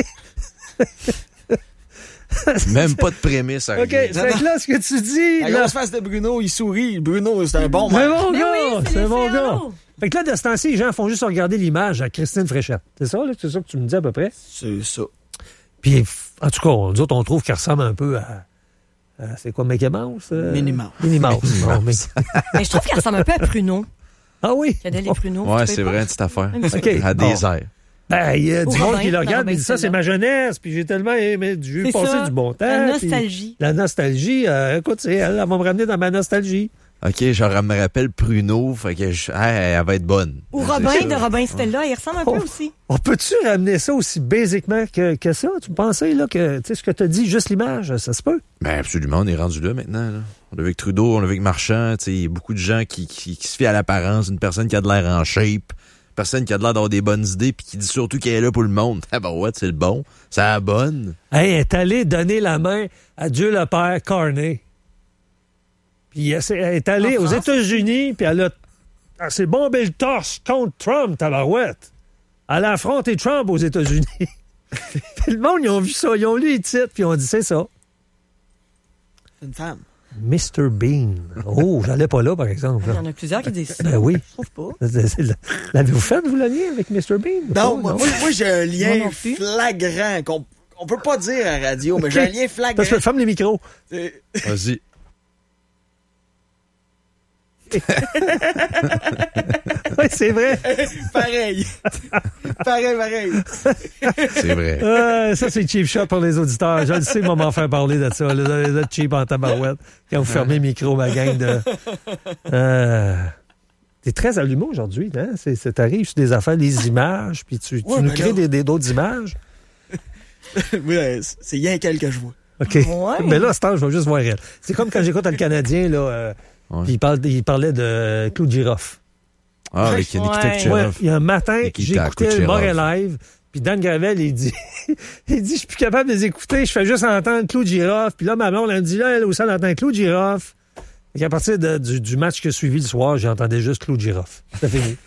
Même pas de prémisse à OK, rien. c'est que là, ce que tu dis... La là- grosse face de Bruno, il sourit. Bruno, c'est un bon C'est maire. mon Mais gars, oui, c'est c'est les mon C gars. E O. Fait que là, de ce temps-ci, les gens font juste regarder l'image à Christine Fréchette. C'est ça, là? C'est ça que tu me dis à peu près? C'est ça. Puis, f- en tout cas, on, nous autres, on trouve qu'elle ressemble un peu à... à- c'est quoi, Mickey Mouse? Euh? Minnie Mouse. Minnie Mouse. Bon, mais- Mais je trouve qu'elle ressemble un peu à Pruneau. Ah oui? Il y a des Pruneaux. Ouais, tu c'est peux vrai, pas? une petite affaire. OK. À des Bon. airs. Ben, il y a Ou du monde Robin, qui le dans regarde et Robin dit ça, c'est Stella. ma jeunesse, puis j'ai tellement aimé, j'ai C'est passé ça, du bon temps. la puis nostalgie. La nostalgie, euh, écoute, c'est elle, elle va me ramener dans ma nostalgie. OK, genre, elle me rappelle Pruneau, fait que je... hey, elle va être bonne. Ou C'est Robin ça. de Robin Stella, il ressemble un Oh. peu aussi. On peut-tu ramener ça aussi basiquement que, que ça? Tu pensais, là, que, tu sais, ce que t'as dit, juste l'image, ça se peut? Ben absolument, on est rendu là maintenant. Là. On l'a vu avec Trudeau, on l'a vu avec Marchand. Il y a beaucoup de gens qui, qui, qui se fient à l'apparence, une personne qui a de l'air en shape, une personne qui a de l'air d'avoir des bonnes idées, puis qui dit surtout qu'elle est là pour le monde. Ah ben ouais, c'est le bon, c'est la bonne. Hey, elle est allée donner la main à Dieu le Père Carney. Puis elle, s'est- elle est allée En aux France? États-Unis, puis elle a elle s'est bombé le torse contre Trump, tabarouette. Elle a affronté Trump aux États-Unis. Puis le monde, ils ont vu ça, ils ont lu les titres, puis ils ont dit, c'est ça. C'est une femme. mister Bean. Oh, j'allais pas là, par exemple. Il là. y en a plusieurs qui disent ça. Ben oui. Je trouve pas. C'est- c'est- L'avez-vous fait, vous, le lien avec mister Bean? Non, Oh, moi, moi, moi, j'ai un Moi lien non plus. flagrant qu'on on peut pas dire à la radio, mais j'ai un lien flagrant. Parce que ferme les micros. C'est- Vas-y. Oui, c'est vrai. pareil. pareil, pareil. C'est vrai. Euh, ça, c'est cheap shot pour les auditeurs. Je le sais, moi, m'en faire parler de ça. Le, le cheap en tabarouette. Quand vous fermez le micro, ma gang de... Euh... T'es très allumé aujourd'hui, hein? C'est, c'est, t'arrives sur des affaires, des images, puis tu, tu Ouais, nous ben crées là. des, des, d'autres images. Oui, c'est rien qu'elle que je vois. OK. Ouais. Mais là, à ce temps, je vais juste voir elle. C'est comme quand j'écoute le Canadien, là, euh, Ouais. puis il, parle, il parlait de Claude Giroffe. Ah, avec Nikita Ouais. Kucherov. Ouais, il y a un matin, Nikita j'écoutais le Kucherov. Morel Live, puis Dan Gravel, il dit, il dit, je suis plus capable de les écouter, je fais juste entendre Claude Giroffe. Puis là, ma blonde, elle me dit, là, elle aussi, elle entend Claude Giroffe. Et qu'à partir de- du, du match que suivi le soir, j'entendais juste Claude Giroffe. C'est fini.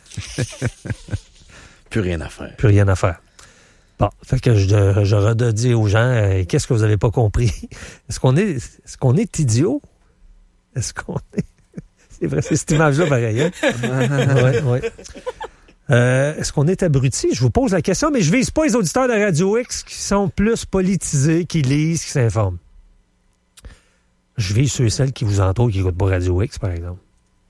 Plus rien à faire. Plus rien à faire. Bon, fait que je, je redis aux gens, euh, qu'est-ce que vous avez pas compris? Est-ce qu'on est, est-ce qu'on est idiot? Est-ce qu'on est... C'est vrai, c'est cette image-là, pareil, hein? ouais, ouais. Euh, est-ce qu'on est abruti? Je vous pose la question, mais je vise pas les auditeurs de Radio X qui sont plus politisés, qui lisent, qui s'informent. Je vise ceux et celles qui vous entourent, qui n'écoutent pas Radio X, par exemple.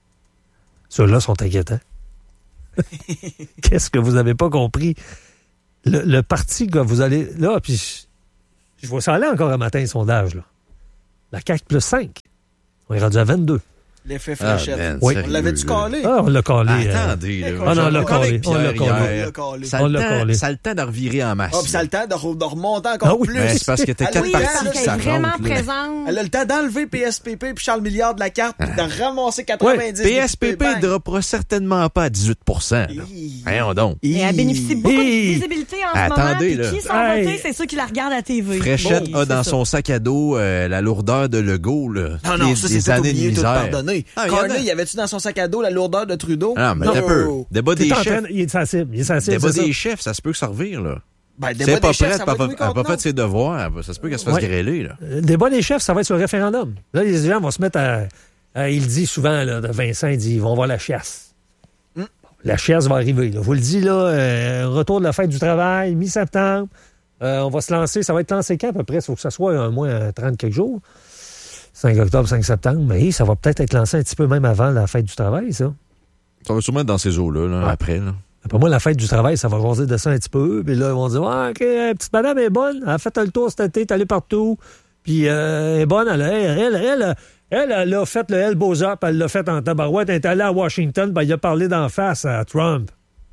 Ceux-là sont inquiétants. Qu'est-ce que vous n'avez pas compris? Le, le parti que vous allez... Là, puis je, je vois ça aller encore un matin, le sondage. Là. La C A Q plus cinq. On est rendu à vingt-deux. L'effet fléchette. Ah, ben, oui. On l'avait-tu calé? Ah, on l'a calé. Attendez. Euh... Ah non, on l'a calé. On l'a calé. calé. Ça a le temps, ça a le temps de revirer en masse. Ah, puis ça a le temps de, re- de remonter encore Ah oui. plus. Ben, c'est parce que t'as quatre Oui, parties parce qui qu'elle est s'affrontent. vraiment là. présente. Elle a le temps d'enlever P S P P puis Charles Milliard de la carte puis de ramasser quatre-vingt-dix. P S P P ne droppera certainement pas à dix-huit pour cent. Voyons donc. Et elle bénéficie beaucoup de visibilité en ce moment. Attendez, Puis là. qui sont Hey. votés, c'est ceux qui la regardent à la T V. Fréchette Bon, a dans c'est son sac à dos euh, la lourdeur de Legault. Là. Non, non, Des- ça, des c'est tout années de oublié, tout misère. pardonné. Ah, il y en a. Carney, y avait-tu dans son sac à dos la lourdeur de Trudeau? Ah, mais Non. t'as peu. Débat T'es des en train chefs. de- Il est sensible. Il est sensible. Débat c'est ça. des chefs, ça se peut que ça revire, là. Ben, Si débat elle pas des chefs, prête, ça elle va n'a être pas, oui contre fait non. ses devoirs, ça se peut qu'elle se fasse Ouais. grêler, là. Le débat des chefs, ça va être sur le référendum. Là, les gens vont se mettre à... à- il dit souvent, là, Vincent, il dit, ils vont voir la chiasse. Mm. La chiasse va arriver. Là. Je vous le dis, là, euh, retour de la fête du travail, mi-septembre. Euh, on va se lancer. Ça va être lancé quand, à peu près? Il faut que ça soit au moins trente quelques jours. cinq octobre, cinq septembre. Mais ça va peut-être être lancé un petit peu même avant la fête du travail, ça. Ça va sûrement être dans ces eaux-là, là, Ouais. après, là. Après moi, la fête du travail, ça va jaser de ça un petit peu. Puis là, ils vont dire, ah, OK, la petite madame est bonne. Elle a fait le tour cet été, elle est allée partout. Puis euh, elle est bonne. Elle, elle, elle, elle, elle, elle a fait le elbows up. Elle l'a fait en tabarouette. Elle est allée à Washington. Puis elle a parlé d'en face à Trump.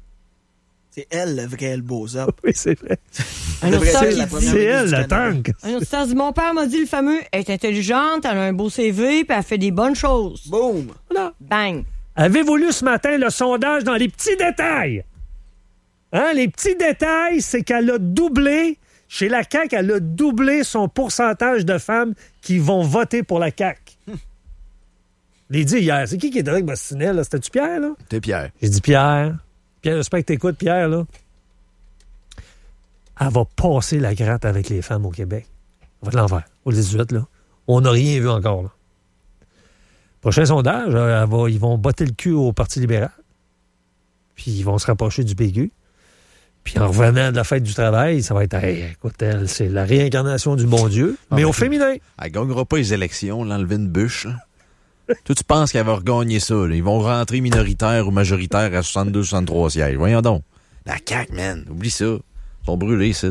C'est elle, le vrai elbows up. Oui, c'est vrai. Un Le vrai, auditeur c'est qui la dit- première C'est ministre elle, du la Canada. tank. Un auditeur dit, mon père m'a dit le fameux, elle est intelligente, elle a un beau C V, puis elle fait des bonnes choses. Boom! Voilà. Bang. Avez-vous lu ce matin le sondage dans les petits détails? Hein, les petits détails, c'est qu'elle a doublé, chez la C A Q, elle a doublé son pourcentage de femmes qui vont voter pour la C A Q. Hum. Je l'ai dit hier. C'est qui qui est avec Bastinet, là? C'était-tu Pierre, là? T'es Pierre. J'ai dit Pierre. Pierre, j'espère que t'écoutes, Pierre, là. Elle va passer la gratte avec les femmes au Québec. On va de l'envers. Au dix-huit, là. On n'a rien vu encore, là. Prochain sondage, euh, elle va- ils vont botter le cul au Parti libéral. Puis ils vont se rapprocher du P Q. Puis en revenant de la fête du travail, ça va être, hey, écoute, elle, c'est la réincarnation du bon Dieu, Ah, mais ben, au féminin. Elle gagnera pas les élections, l'enlever une bûche. là. Toi, tu penses qu'elle va regagner ça, là. Ils vont rentrer minoritaire ou majoritaire à soixante-deux soixante-trois sièges. Voyons donc. La C A Q, man. Oublie ça. Ils sont brûlés, ici.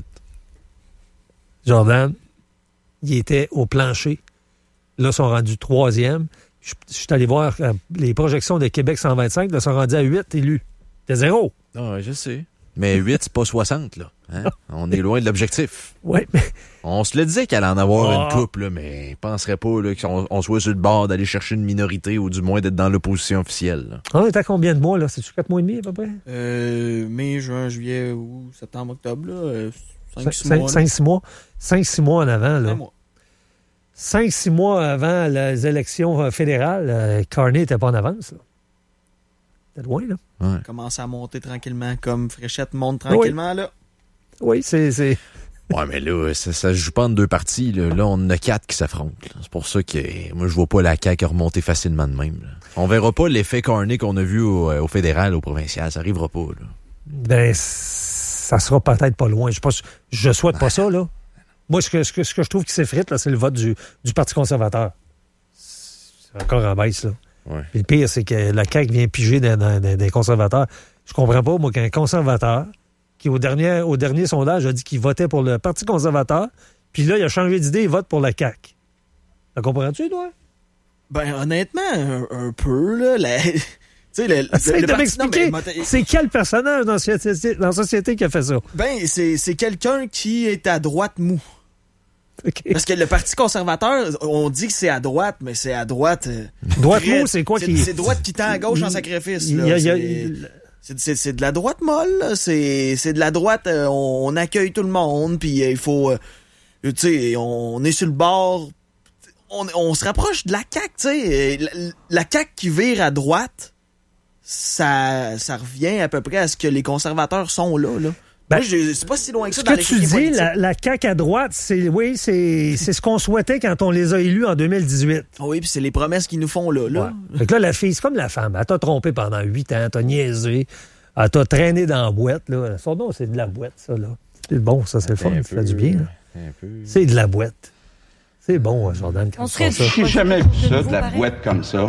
Jordan, il était au plancher. Là, ils sont rendus troisième. Je je suis allé voir euh, les projections de Québec cent vingt-cinq. Là, ils sont rendus à huit élus. C'est zéro. Ah, ouais, je sais. Mais huit, c'est pas soixante, là. Hein? On est loin de l'objectif. Oui, mais On se le disait qu'elle allait en avoir Ah. une couple, là, mais je penserais pas là, qu'on on soit sur le bord d'aller chercher une minorité ou du moins d'être dans l'opposition officielle. là. on est à combien de mois, là? C'est-tu quatre mois et demi, à peu près? Euh, mai, juin, juillet, août, septembre, octobre, là. Euh, cinq, six mois. cinq, six mois. cinq, six mois en avant, là. Cinq mois. cinq, six mois avant les élections euh, fédérales, euh, Carney n'était pas en avance, là. C'était loin, là. Ouais. Commence à monter tranquillement, comme Fréchette monte tranquillement, là. Oui, c'est... c'est... Ouais, mais là, ça, ça se joue pas en deux parties. Là, là on en a quatre qui s'affrontent. là. C'est pour ça que moi, je vois pas la C A Q remonter facilement de même. Là. On verra pas l'effet Carney qu'on a vu au, au fédéral, au provincial. Ça arrivera pas. Là. Ben, ça sera peut-être pas loin. Je, pas, je souhaite pas ça, là. Moi, ce que, ce que, ce que je trouve qui s'effrite, là, c'est le vote du, du Parti conservateur. C'est encore en baisse, là. Ouais. Puis le pire, c'est que la C A Q vient piger dans, dans, dans des conservateurs. Je comprends pas, moi, qu'un conservateur qui, au dernier, au dernier sondage, a dit qu'il votait pour le Parti conservateur, puis là, il a changé d'idée, il vote pour la C A Q. Ça comprends-tu, toi? Ben, honnêtement, un, un peu, là. La... tu sais, le, le, Essaye le de parti- non, m'expliquer, mais, m'a- c'est quel personnage dans la société, dans la société qui a fait ça? Ben, c'est, c'est quelqu'un qui est à droite mou. Okay. Parce que le Parti conservateur, on dit que c'est à droite, mais c'est à droite. euh, Droite très- mou, c'est quoi c'est, qui... c'est droite qui tend à gauche en sacrifice. Il Là. y a- il y a- C'est- C'est, c'est, c'est de la droite molle, là. C'est, c'est de la droite, euh, on, on accueille tout le monde, puis euh, il faut... euh, tu sais, on, on est sur le bord... On, on se rapproche de la C A Q, tu sais. La, la C A Q qui vire à droite, ça, ça revient à peu près à ce que les conservateurs sont là, là. Ben, Moi, je, c'est pas si loin que ça Ce dans que tu l'échiquier dis, politique. la, la C A Q à droite, c'est oui, c'est, c'est ce qu'on souhaitait quand on les a élus en deux mille dix-huit. Oui, puis c'est les promesses qu'ils nous font là. là. Ouais. Fait que là, la fille, c'est comme la femme. Elle t'a trompé pendant huit ans, t'as niaisé. Elle t'a traîné dans la boîte, là. Son nom, c'est de la boîte, ça, là. C'est bon, ça, c'est le fun. Ça fait du bien, là. C'est de la boîte. C'est bon, Jordan, quand on se fait ça. J'ai jamais vu ça, de la boîte comme ça.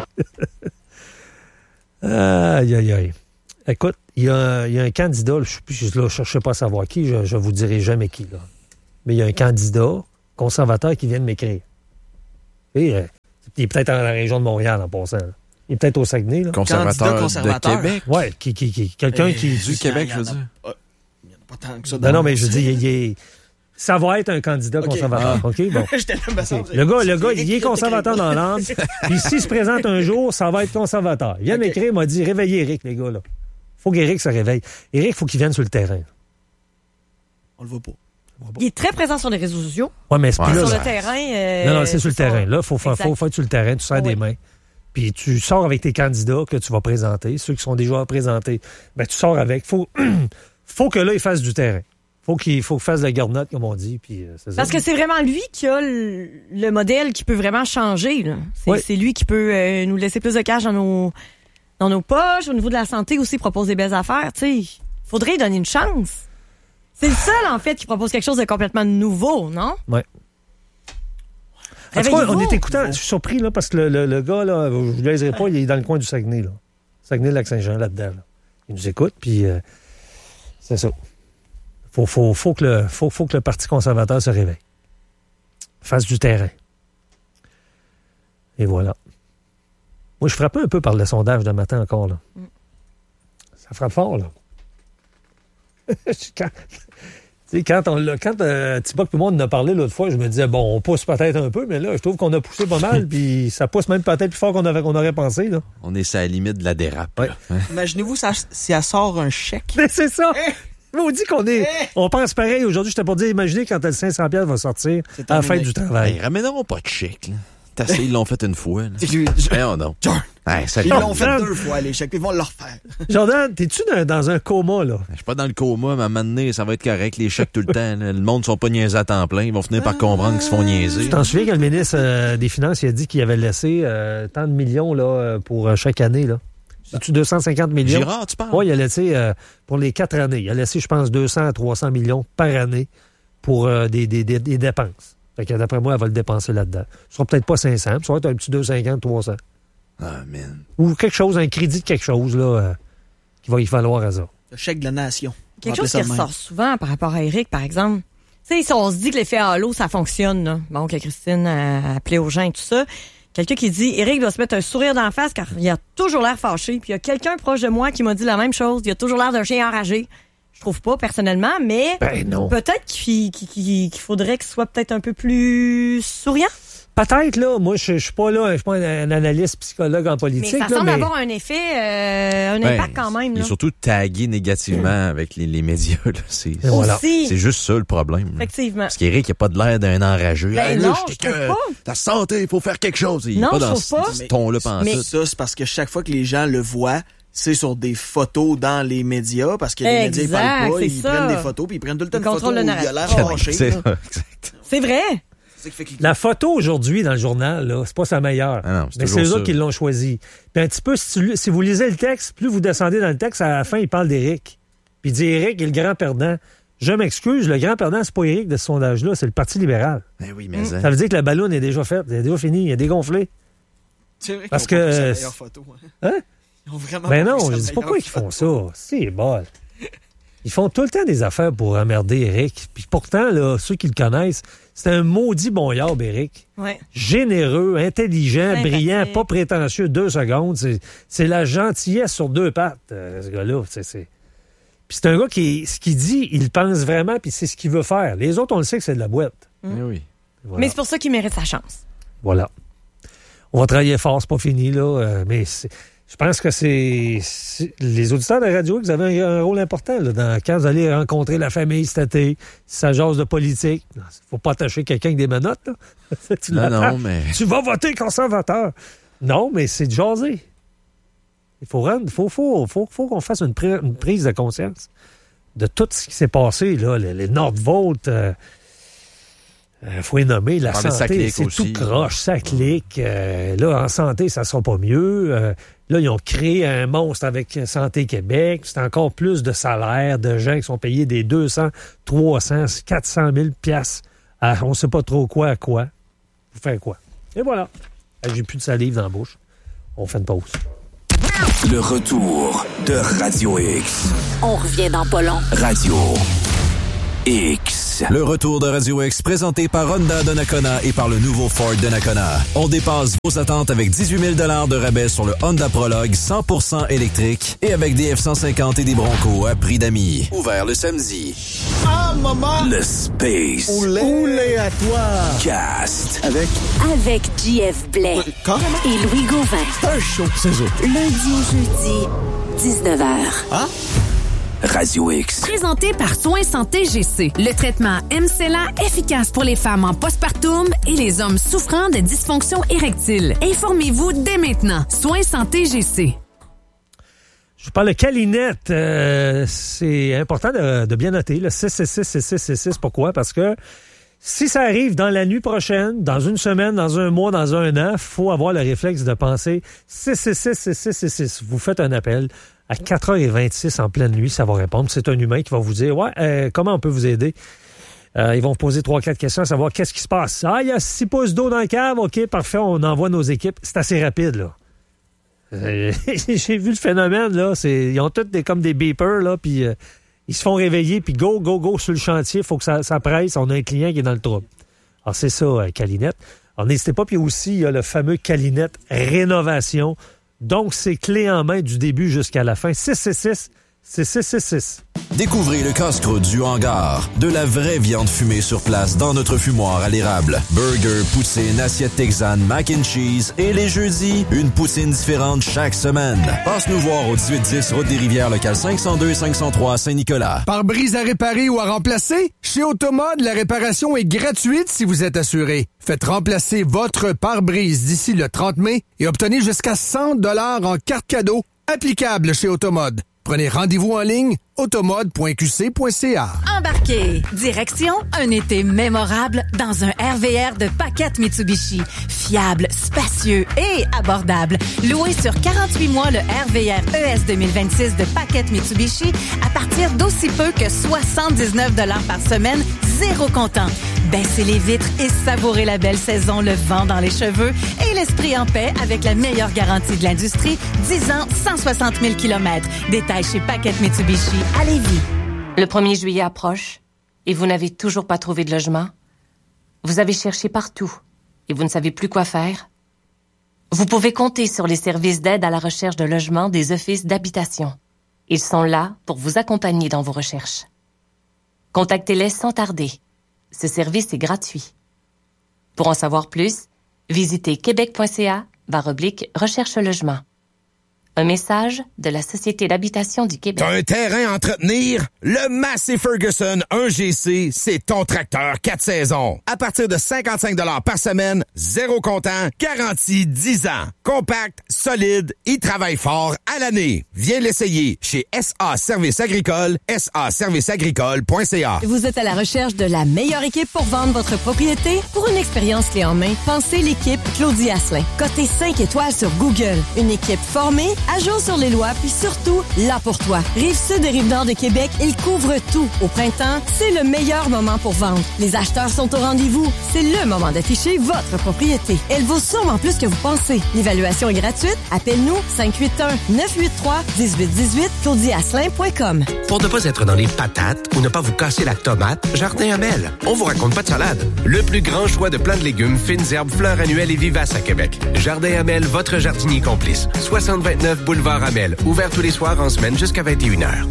Aïe, aïe, aïe. Écoute, il y, y a un candidat, je ne cherchais pas à savoir qui, je ne vous dirai jamais qui, là. Mais il y a un candidat conservateur qui vient de m'écrire. Et, euh, il est peut-être dans la région de Montréal, en passant. Là. Il est peut-être au Saguenay. Là. Conservateur, conservateur de Québec? Oui, qui, qui, qui, quelqu'un Et qui... Du Québec, je veux dire. Il n'y en a pas tant que ça. Non, non, mais je dis, il, il, ça va être un candidat okay. conservateur. Ah. OK, bon. J'étais là, mais okay. Le gars, le gars il est conservateur dans l'âme. Puis s'il se présente un jour, ça va être conservateur. Il vient okay. m'écrire, il m'a dit, réveillez Éric, les gars, là. Faut qu'Éric se réveille. Éric, il faut qu'il vienne sur le terrain. On le voit pas. Il est très présent sur les réseaux sociaux. Oui, mais c'est ouais. plus là. Sur le terrain. Euh, non, non, c'est sur le terrain. Là, il faut, faut, faut être sur le terrain, tu serres oh, des oui. mains. Puis tu sors avec tes candidats que tu vas présenter, ceux qui sont déjà présentés. Ben, tu sors avec. Faut, faut que là, il fasse du terrain. Faut qu'il faut qu'il fasse la garnotte, comme on dit. Puis, euh, c'est Parce ça. que c'est vraiment lui qui a le, le modèle qui peut vraiment changer. Là. C'est, oui. c'est lui qui peut euh, nous laisser plus de cash dans nos, dans nos poches. Au niveau de la santé aussi, propose des belles affaires. Il faudrait lui donner une chance. C'est le seul, en fait, qui propose quelque chose de complètement nouveau, non? Oui. En tout cas, on est écoutant. Je suis surpris, là, parce que le, le, le gars, là, je ne vous le laisserai pas, il est dans le coin du Saguenay, là. Saguenay-Lac-Saint-Jean, là-dedans. Là. Il nous écoute, puis euh, c'est ça. Faut, faut, faut, que le, faut, faut que le Parti conservateur se réveille. Fasse du terrain. Et voilà. Moi, je frappe un peu par le sondage de matin encore, là. Mm. Ça frappe fort, là. quand, quand, on l'a, quand euh, Thibaut et tout le monde en a parlé l'autre fois, je me disais, bon, on pousse peut-être un peu, mais là, je trouve qu'on a poussé pas mal, puis ça pousse même peut-être plus fort qu'on, avait, qu'on aurait pensé. Là. On est à la limite de la dérape. Ouais. Imaginez-vous ça, si elle sort un chèque. Mais c'est ça! On dit qu'on est. On pense pareil. Aujourd'hui, j'étais pour dire, imaginez quand le cinq cents dollars va sortir à la fin du travail. Hey, ramènerons pas de chèque, là. Assez, ils l'ont fait une fois. Non, non. Hey, ils l'ont fait deux fois, les chèques. Ils vont le refaire. Jordan, t'es-tu dans, dans un coma, là? Je suis pas dans le coma, mais à un moment donné, ça va être correct. Les chèques tout le temps. Là. Le monde ne sont pas niaisés à temps plein. Ils vont finir par comprendre qu'ils se font niaiser. Tu t'en souviens que le ministre euh, des Finances il a dit qu'il avait laissé euh, tant de millions là, pour euh, chaque année, là? C'est-tu deux cent cinquante millions? Girard, tu parles? Oui, il a laissé euh, pour les quatre années. Il a laissé, je pense, deux cents à trois cents millions par année pour euh, des, des, des, des dépenses. Fait que d'après moi, elle va le dépenser là-dedans. Ce sera peut-être pas cinq cents, ça va être un petit deux cent cinquante, trois cents. Ah, man. Ou quelque chose, un crédit de quelque chose, là, euh, qu'il va y falloir à ça. Le chèque de la nation. Quelque chose qui ressort souvent par rapport à Éric, par exemple. Tu sais, si on se dit que l'effet halo, ça fonctionne, là. Bon, que Christine a appelé aux gens et tout ça. Quelqu'un qui dit, Éric doit se mettre un sourire d'en face car il a toujours l'air fâché. Puis il y a quelqu'un proche de moi qui m'a dit la même chose. Il a toujours l'air d'un chien enragé. Je trouve pas, personnellement, mais ben non. peut-être qu'il, qu'il, qu'il faudrait qu'il soit peut-être un peu plus souriant. Peut-être, là. Moi, je, je suis pas là, je suis pas un analyste psychologue en politique. Mais ça là, semble mais... avoir un effet, euh, un ben, impact quand même. Et là. surtout tagué négativement mmh. avec les, les médias. Là. C'est, c'est, voilà. c'est juste ça le problème. Effectivement. Parce qu'Éric n'a pas de l'air d'un enrageux. Ben hey, non, là, je je trouve pas. Ta santé, il faut faire quelque chose. Il non, n'est pas dans je trouve pas. ce ton-là pendant mais ça, c'est parce que chaque fois que les gens le voient, c'est sur des photos dans les médias, parce que les exact, médias, ils parlent pas, ils ça. prennent des photos, puis ils prennent tout le temps le une photo où il a l'air fâché. C'est, exact. C'est vrai. La photo aujourd'hui dans le journal, là, c'est pas sa meilleure. Ah non, c'est mais c'est eux ça. autres qui l'ont choisi. Puis un petit peu, si, tu, si vous lisez le texte, plus vous descendez dans le texte, à la fin, il parle d'Éric. Puis il dit Éric est le grand perdant. Je m'excuse, le grand perdant, c'est pas Éric de ce sondage-là, c'est le Parti libéral. Ben oui, mais mmh. hein. Ça veut dire que la balloune est déjà faite, elle est déjà finie, elle est dégonflée. C'est vrai qu'ils Parce ont que, pas pris sa meilleure photo. Hein? hein? Ils ont vraiment ben pas non, pris sa je dis pourquoi ils photo. font ça. C'est bol. Ils font tout le temps des affaires pour emmerder Éric. Puis pourtant, là, ceux qui le connaissent, c'est un maudit bon yarb, Éric. Ouais. Généreux, intelligent, Sympathique. brillant, pas prétentieux, deux secondes. C'est, c'est la gentillesse sur deux pattes, euh, ce gars-là. C'est, c'est... Puis c'est un gars qui, ce qu'il dit, il pense vraiment, puis c'est ce qu'il veut faire. Les autres, on le sait que c'est de la boîte. Mm. Oui. Voilà. Mais c'est pour ça qu'il mérite sa chance. Voilà. On va travailler fort, c'est pas fini, là, euh, mais c'est... Je pense que c'est, c'est les auditeurs de la radio, vous avez un, un rôle important là, dans, quand vous allez rencontrer la famille cet été, si ça jase de politique. Il ne faut pas attacher quelqu'un avec des menottes. Là. tu, non, non, mais... tu vas voter conservateur. Non, mais c'est de jaser. Il faut, rendre, faut, faut, faut, faut qu'on fasse une, pr- une prise de conscience de tout ce qui s'est passé, là, les, les Nordvolt. Euh, Il faut les nommer. La Ah, santé, c'est aussi. tout croche, ça clique. Euh, là, en santé, ça ne sera pas mieux. Euh, là, ils ont créé un monstre avec Santé Québec. C'est encore plus de salaires de gens qui sont payés des deux cents, trois cents, quatre cent mille piastres. À, on ne sait pas trop quoi à quoi. Vous faites quoi? Et voilà. J'ai plus de salive dans la bouche. On fait une pause. Le retour de Radio X. On revient dans pas long. Radio X. Le retour de Radio X présenté par Honda Donnacona et par le nouveau Ford Donnacona. On dépasse vos attentes avec dix-huit mille dollars de rabais sur le Honda Prologue cent pour cent électrique et avec des F cent cinquante et des Bronco à prix d'amis. Ouvert le samedi. Ah, maman! Le Space. Oulé, Oulé à toi! Cast. Avec Avec J F Blais et Louis Gauvin. C'est un show, c'est ça. Lundi au jeudi, dix-neuf heures. Hein? Radio X. Présenté par Soins Santé G C. Le traitement M C L A efficace pour les femmes en postpartum et les hommes souffrant de dysfonction érectile. Informez-vous dès maintenant. Soins Santé G C. Je vous parle de Calinette. Euh, c'est important de, de bien noter. Le six six six six six six six. Pourquoi? Parce que si ça arrive dans la nuit prochaine, dans une semaine, dans un mois, dans un an, il faut avoir le réflexe de penser six six six six six six six. Vous faites un appel. À quatre heures vingt-six en pleine nuit, ça va répondre. C'est un humain qui va vous dire « Ouais, euh, comment on peut vous aider? Euh, » Ils vont vous poser trois, quatre questions à savoir qu'est-ce qui se passe. « Ah, il y a six pouces d'eau dans le cave. OK, parfait, on envoie nos équipes. » C'est assez rapide, là. Euh, j'ai vu le phénomène, là. C'est, ils ont tous des, comme des beepers, là, puis euh, ils se font réveiller, puis go, go, go sur le chantier. Il faut que ça, ça presse. On a un client qui est dans le trouble. Alors, c'est ça, euh, Calinette. Alors, n'hésitez pas. Puis aussi, il y a le fameux Calinette Rénovation. Donc, c'est clé en main du début jusqu'à la fin. six six six six six six six. Découvrez le casse-croûte du hangar. De la vraie viande fumée sur place dans notre fumoir à l'érable. Burger, poutine, assiette texane, mac and cheese. Et les jeudis, une poutine différente chaque semaine. Passe nous voir au dix-huit dix Route des Rivières, local cinq cent deux cinq cent trois Saint-Nicolas. Pare-brise à réparer ou à remplacer? Chez Automode, la réparation est gratuite si vous êtes assuré. Faites remplacer votre pare-brise d'ici le trente mai et obtenez jusqu'à cent dollars en carte cadeau applicable chez Automode. Prenez rendez-vous en ligne automode point q c point c a. Embarquez. Direction un été mémorable dans un R V R de Paquette Mitsubishi. Fiable, spacieux et abordable. Loué sur quarante-huit mois, le R V R E S deux mille vingt-six de Paquette Mitsubishi à partir d'aussi peu que soixante-dix-neuf dollars par semaine, zéro comptant. Baissez les vitres et savourez la belle saison, le vent dans les cheveux et l'esprit en paix avec la meilleure garantie de l'industrie, dix ans, cent soixante mille kilomètres. Détails chez Paquette Mitsubishi à Lévis. Le premier juillet approche et vous n'avez toujours pas trouvé de logement? Vous avez cherché partout et vous ne savez plus quoi faire? Vous pouvez compter sur les services d'aide à la recherche de logement des offices d'habitation. Ils sont là pour vous accompagner dans vos recherches. Contactez-les sans tarder. Ce service est gratuit. Pour en savoir plus, visitez québec.ca barre oblique recherche logement. Un message de la Société d'habitation du Québec. T'as un terrain à entretenir? Le Massey Ferguson un G C, c'est ton tracteur quatre saisons. À partir de cinquante-cinq dollars par semaine, zéro comptant, garantie dix ans. Compact, solide, il travaille fort à l'année. Viens l'essayer chez S A Services Agricoles, s a services agricoles point c a. Vous êtes à la recherche de la meilleure équipe pour vendre votre propriété? Pour une expérience clé en main, pensez l'équipe Claudie Asselin. Cotée cinq étoiles sur Google. Une équipe formée, à jour sur les lois, puis surtout, là pour toi. Rive-Sud et Rive-Nord de Québec, ils couvrent tout. Au printemps, c'est le meilleur moment pour vendre. Les acheteurs sont au rendez-vous. C'est le moment d'afficher votre propriété. Elle vaut sûrement plus que vous pensez. L'évaluation est gratuite. Appelle-nous cinq huit un neuf huit trois un huit un huit claudie asselin point com. Pour ne pas être dans les patates ou ne pas vous casser la tomate, Jardin Amel. On vous raconte pas de salade. Le plus grand choix de plants de légumes, fines herbes, fleurs annuelles et vivaces à Québec. Jardin Amel, votre jardinier complice. soixante vingt-neuf Boulevard Amel. Ouvert tous les soirs en semaine jusqu'à vingt et une heures.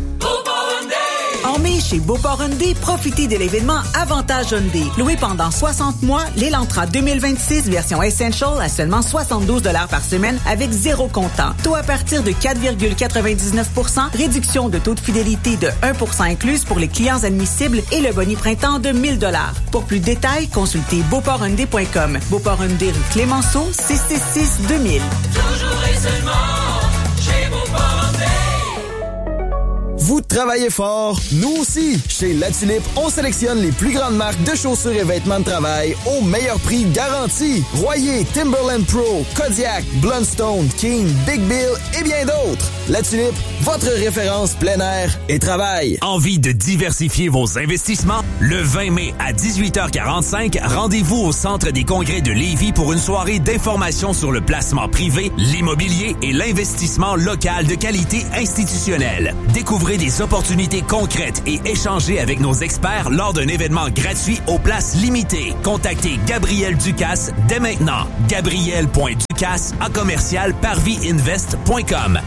En mai, chez Beauport Hyundai, profitez de l'événement Avantage Hyundai. Loué pendant soixante mois, l'Elantra deux mille vingt-six version Essential à seulement soixante-douze dollars par semaine avec zéro comptant. Taux à partir de quatre virgule quatre-vingt-dix-neuf pour cent, réduction de taux de fidélité de un pour cent incluse pour les clients admissibles et le boni printemps de mille dollars. Pour plus de détails, consultez beauport hyundai point com. Beauport Hyundai rue Clémenceau, six cent soixante-six deux mille. Toujours et seulement chez Beauport Hyundai. Vous travaillez fort, nous aussi. Chez La Tulipe, on sélectionne les plus grandes marques de chaussures et vêtements de travail au meilleur prix garanti. Royer, Timberland Pro, Kodiak, Blundstone, King, Big Bill et bien d'autres. La Tulipe, votre référence plein air et travail. Envie de diversifier vos investissements? Le vingt mai à dix-huit heures quarante-cinq, rendez-vous au Centre des congrès de Lévis pour une soirée d'information sur le placement privé, l'immobilier et l'investissement local de qualité institutionnelle. Découvrez des opportunités concrètes et échangez avec nos experts lors d'un événement gratuit aux places limitées. Contactez Gabriel Ducasse dès maintenant. Gabriel.ducasse à commercial parviinvest point com.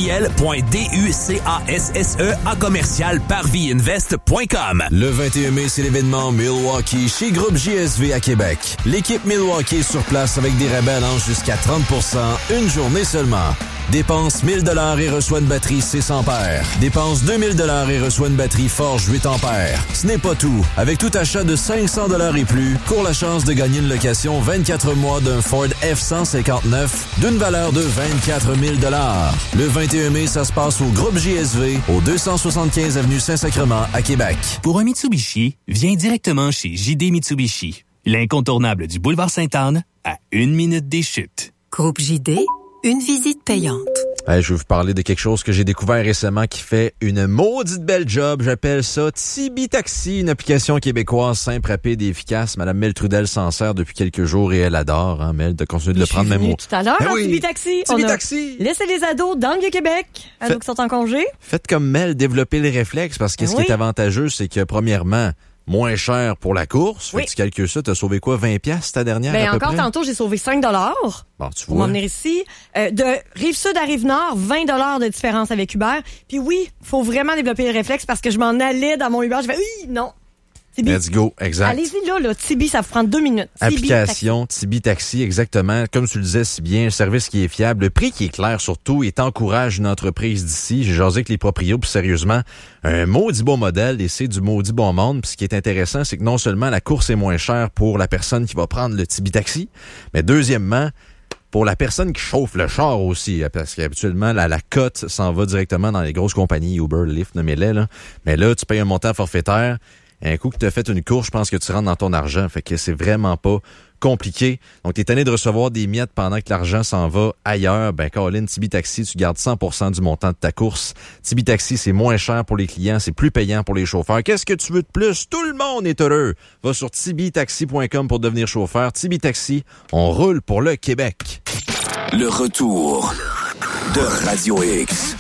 Gabriel.ducasse à commercial parviinvest point com. Le vingt et un mai, c'est l'événement Milwaukee chez Groupe J S V à Québec. L'équipe Milwaukee est sur place avec des rabais allant jusqu'à trente pour cent une journée seulement. Dépense mille dollars et reçoit une batterie six ampères. Dépense deux mille dollars et reçoit une batterie Forge huit ampères. Ce n'est pas tout. Avec tout achat de cinq cents dollars et plus, cours la chance de gagner une location vingt-quatre mois d'un Ford F cent cinquante-neuf d'une valeur de vingt-quatre mille dollars. Le vingt et un mai, ça se passe au Groupe J S V, au deux cent soixante-quinze avenue Saint-Sacrement à Québec. Pour un Mitsubishi, viens directement chez J D Mitsubishi, l'incontournable du boulevard Sainte-Anne, à une minute des chutes. Groupe J D, une visite payante. Hey, je vais vous parler de quelque chose que j'ai découvert récemment qui fait une maudite belle job. J'appelle ça Tibi Taxi, une application québécoise simple, rapide et efficace. Madame Mel Trudel s'en sert depuis quelques jours et elle adore. Hein, Mel, de continuer de le prendre même mot. Tout à l'heure, ben en oui. Tibi Taxi. Tibi on a Taxi. laissé les ados dans le Vieux-Québec, ados Fait... qui sont en congé. Faites comme Mel, développez les réflexes parce que Ben ce oui. qui est avantageux, c'est que premièrement, moins cher pour la course. Oui. Fait que tu calcules ça, t'as sauvé quoi, vingt piastres ta dernière Ben à peu encore près? tantôt, j'ai sauvé cinq dollars. Bon, tu Pour vois. m'en venir ici. Euh, de Rive-Sud à Rive-Nord, vingt dollars de différence avec Uber. Puis oui, faut vraiment développer les réflexes parce que je m'en allais dans mon Uber. Je fais oui, non. Tibi. Let's go, exact. Allez-y là, là. Tibi, ça vous prend deux minutes. Tibi Application Tibi Taxi, exactement. Comme tu le disais si bien, un service qui est fiable, le prix qui est clair surtout, et t'encourage une entreprise d'ici. J'ai jasé avec les proprios, puis sérieusement, un maudit bon modèle et c'est du maudit bon monde. Puis ce qui est intéressant, c'est que non seulement la course est moins chère pour la personne qui va prendre le Tibi Taxi, mais deuxièmement, pour la personne qui chauffe le char aussi, parce qu'habituellement, la, la cote s'en va directement dans les grosses compagnies, Uber, Lyft, nommez-les, là. Mais là, tu payes un montant forfaitaire. Un coup que tu as fait une course, je pense que tu rentres dans ton argent. Fait que c'est vraiment pas compliqué. Donc, t'es tanné de recevoir des miettes pendant que l'argent s'en va ailleurs. Ben, Caroline, Tibi Taxi, tu gardes cent pour cent du montant de ta course. Tibi Taxi, c'est moins cher pour les clients, c'est plus payant pour les chauffeurs. Qu'est-ce que tu veux de plus? Tout le monde est heureux. Va sur tibi taxi point com pour devenir chauffeur. Tibi Taxi, on roule pour le Québec. Le retour de Radio X.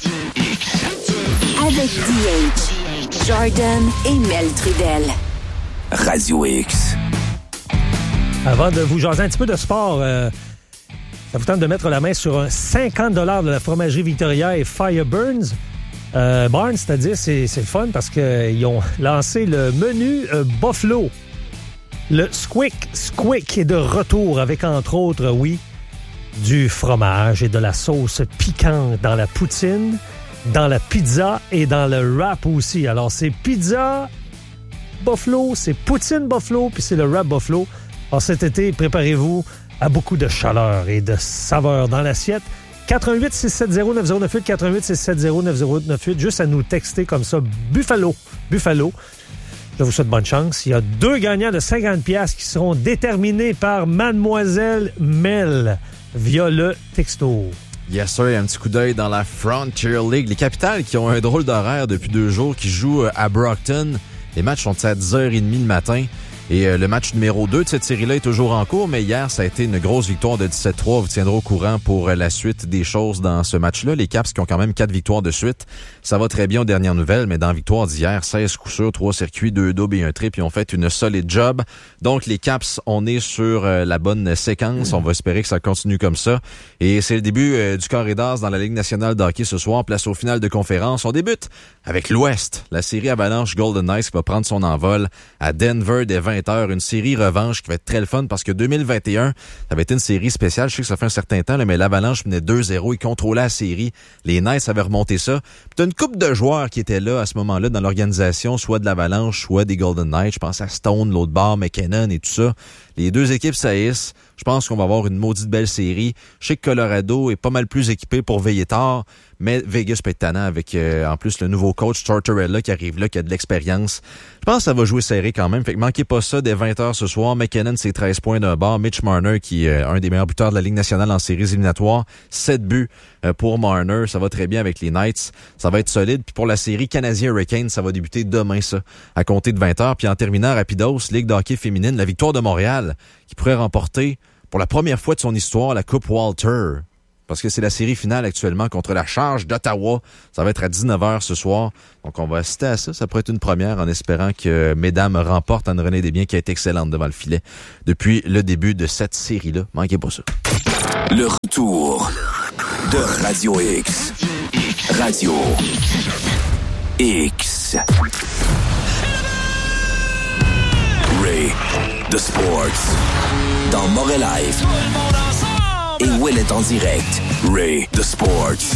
Avec D H, Jordan et Mel Trudel. Radio X. Avant de vous jaser un petit peu de sport, euh, ça vous tente de mettre la main sur un cinquante dollars de la fromagerie Victoria et Fireburns. Euh, Barnes, c'est-à-dire, c'est, c'est le fun parce qu'ils ont lancé le menu euh, Buffalo. Le Squick Squick est de retour avec, entre autres, oui, du fromage et de la sauce piquante dans la poutine, dans la pizza et dans le wrap aussi. Alors, c'est pizza Buffalo, c'est poutine Buffalo, puis c'est le wrap Buffalo. Alors, cet été, préparez-vous à beaucoup de chaleur et de saveur dans l'assiette. quatre un huit six sept zéro neuf zéro neuf huit, quatre un huit six sept zéro neuf zéro neuf huit, juste à nous texter comme ça, Buffalo, Buffalo. Je vous souhaite bonne chance. Il y a deux gagnants de cinquante piastres qui seront déterminés par Mademoiselle Mel via le texto. Yes, sir. Un petit coup d'œil dans la Frontier League. Les Capitals qui ont un drôle d'horaire depuis deux jours, qui jouent à Brockton. Les matchs sont à dix heures trente le matin. Et euh, le match numéro deux de cette série-là est toujours en cours, mais hier, ça a été une grosse victoire de dix-sept trois. Vous tiendrez au courant pour euh, la suite des choses dans ce match-là. Les Caps qui ont quand même quatre victoires de suite. Ça va très bien aux dernières nouvelles, mais dans la victoire d'hier, seize coups sûrs, trois circuits, deux doubles et un triple. Ils ont fait une solide job. Donc, les Caps, on est sur euh, la bonne séquence. On va espérer que ça continue comme ça. Et c'est le début euh, du carré d'as dans la Ligue nationale de hockey ce soir. Place au final de conférence. On débute avec l'Ouest. La série Avalanche Golden Knights qui va prendre son envol à Denver dès vingt heures. Une série revanche qui va être très le fun parce que deux mille vingt et un, ça avait été une série spéciale. Je sais que ça fait un certain temps, là, mais l'Avalanche menait deux zéro. Ils contrôlaient la série. Les Knights avaient remonté ça. Puis t'as une couple de joueurs qui étaient là à ce moment-là dans l'organisation, soit de l'Avalanche, soit des Golden Knights. Je pense à Stone, l'autre bord, McKinnon et tout ça. Les deux équipes saillissent. Je pense qu'on va avoir une maudite belle série. Je sais que Colorado est pas mal plus équipé pour veiller tard, mais Vegas peut être tannant avec, euh, en plus, le nouveau coach Tortorella qui arrive là, qui a de l'expérience. Je pense que ça va jouer serré quand même. Fait que manquez pas ça dès vingt heures ce soir. McKinnon, c'est treize points d'un bord. Mitch Marner, qui est un des meilleurs buteurs de la Ligue nationale en séries éliminatoires. sept buts euh, pour Marner. Ça va très bien avec les Knights. Ça va être solide. Puis pour la série Canadien-Hurricane, ça va débuter demain, ça, à compter de vingt heures. Puis en terminant, rapidos, Ligue de hockey féminine, la victoire de Montréal, qui pourrait remporter pour la première fois de son histoire la Coupe Walter. Parce que c'est la série finale actuellement contre la Charge d'Ottawa. Ça va être à dix-neuf heures ce soir. Donc, on va assister à ça. Ça pourrait être une première en espérant que mesdames remportent Anne-Renée Desbiens qui a été excellente devant le filet depuis le début de cette série-là. Manquez pas ça. Le retour de Radio X. Radio X. Ray The Sports. Dans Moret Live. Et Will est en direct. Ray The Sports.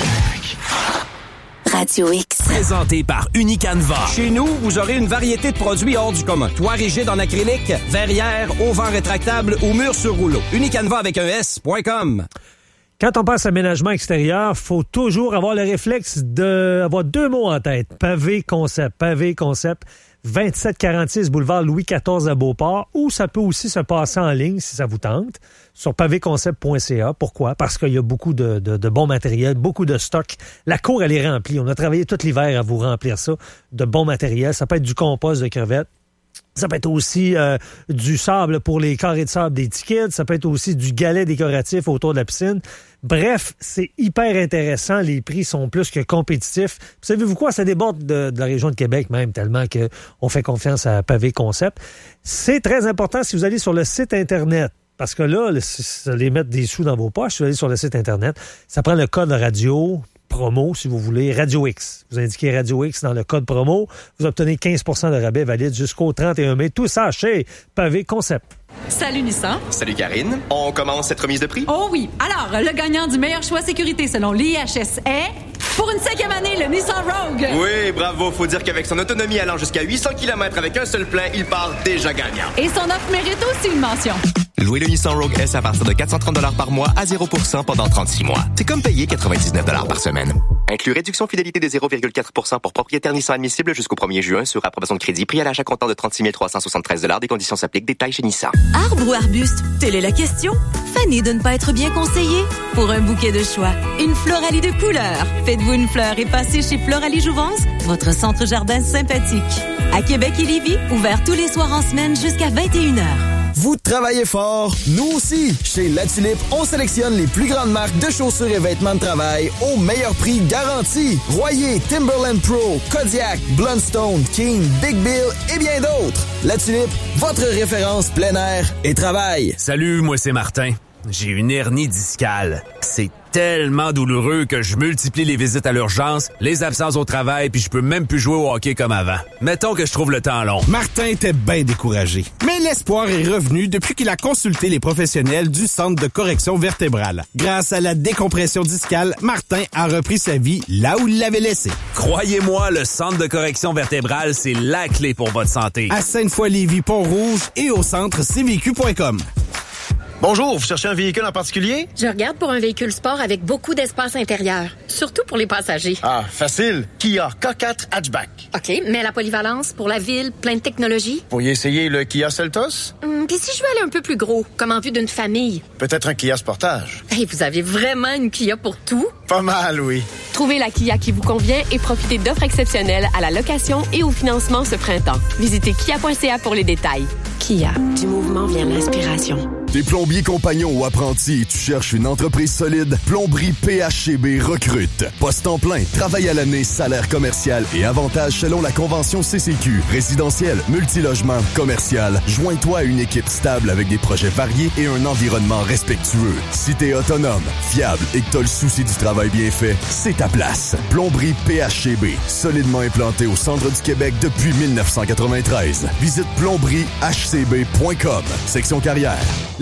Radio X. Présenté par Unicanva. Chez nous, vous aurez une variété de produits hors du commun. Toit rigide en acrylique, verrière, auvent rétractable ou mur sur rouleau. Unicanva avec un S point com. Quand on pense aménagement extérieur, faut toujours avoir le réflexe d'avoir deux mots en tête. Pavé concept. Pavé concept. vingt-sept quarante-six boulevard Louis quatorze à Beauport, ou ça peut aussi se passer en ligne si ça vous tente, sur pavé concept point c a. Pourquoi? Parce qu'il y a beaucoup de, de, de bons matériels, beaucoup de stock. La cour, elle est remplie. On a travaillé tout l'hiver à vous remplir ça de bons matériels. Ça peut être du compost de crevettes. Ça peut être aussi euh, du sable pour les carrés de sable des tickets. Ça peut être aussi du galet décoratif autour de la piscine. Bref, c'est hyper intéressant. Les prix sont plus que compétitifs. Puis, savez-vous quoi? Ça déborde de, de la région de Québec même, tellement qu'on fait confiance à Pavé Concept. C'est très important si vous allez sur le site Internet. Parce que là, vous allez mettre des sous dans vos poches. Si vous allez sur le site Internet, ça prend le code radio promo, si vous voulez, Radio X. Vous indiquez Radio X dans le code promo. Vous obtenez quinze pour cent de rabais valide jusqu'au trente et un mai. Tout ça chez Pavé Concept. Salut Nissan. Salut Karine. On commence cette remise de prix? Oh oui. Alors, le gagnant du meilleur choix sécurité selon l'I H S est... Pour une cinquième année, le Nissan Rogue. Oui, bravo. Faut dire qu'avec son autonomie allant jusqu'à huit cents kilomètres avec un seul plein, il part déjà gagnant. Et son offre mérite aussi une mention. Louez le Nissan Rogue S à partir de quatre cent trente dollars par mois à zéro pour cent pendant trente-six mois. C'est comme payer quatre-vingt-dix-neuf dollars par semaine. Inclus réduction fidélité de zéro virgule quatre pour cent pour propriétaire Nissan admissible jusqu'au premier juin sur approbation de crédit. Prix à l'achat comptant de trente-six mille trois cent soixante-treize dollars. Des conditions s'appliquent. Détails chez Nissan. Arbre ou arbuste? Telle est la question. Fanny de ne pas être bien conseillée? Pour un bouquet de choix, une Floralie de couleurs. Faites-vous une fleur et passez chez Floralie Jouvence, votre centre jardin sympathique. À Québec et Lévis, ouvert tous les soirs en semaine jusqu'à vingt et une heures. Vous travaillez fort, nous aussi. Chez La Tulipe, on sélectionne les plus grandes marques de chaussures et vêtements de travail au meilleur prix garanti. Royer, Timberland Pro, Kodiak, Blundstone, King, Big Bill et bien d'autres. La Tulipe, votre référence plein air et travail. Salut, moi c'est Martin. J'ai une hernie discale. C'est tellement douloureux que je multiplie les visites à l'urgence, les absences au travail, puis je peux même plus jouer au hockey comme avant. Mettons que je trouve le temps long. Martin était bien découragé. Mais l'espoir est revenu depuis qu'il a consulté les professionnels du Centre de correction vertébrale. Grâce à la décompression discale, Martin a repris sa vie là où il l'avait laissé. Croyez-moi, le Centre de correction vertébrale, c'est la clé pour votre santé. À Sainte-Foy-Lévis-Pont-Rouge et au centre c v q point com. Bonjour, vous cherchez un véhicule en particulier? Je regarde pour un véhicule sport avec beaucoup d'espace intérieur, surtout pour les passagers. Ah, facile. Kia K quatre Hatchback. OK, mais la polyvalence pour la ville, plein de technologie? Vous pourriez essayer le Kia Seltos? Hum, Puis si je veux aller un peu plus gros, comme en vue d'une famille? Peut-être un Kia Sportage. Hey, vous avez vraiment une Kia pour tout? Pas mal, oui. Trouvez la Kia qui vous convient et profitez d'offres exceptionnelles à la location et au financement ce printemps. Visitez kia point c a pour les détails. Kia, du mouvement vient l'inspiration. T'es plombier compagnon ou apprenti et tu cherches une entreprise solide? Plomberie P H C B recrute. Poste en plein, travail à l'année, salaire commercial et avantages selon la convention C C Q. Résidentiel, multilogement, commercial. Joins-toi à une équipe stable avec des projets variés et un environnement respectueux. Si t'es autonome, fiable et que t'as le souci du travail bien fait, c'est ta place. Plomberie P H C B, solidement implantée au centre du Québec depuis mille neuf cent quatre-vingt-treize. Visite plomberie h c b point com. Section carrière.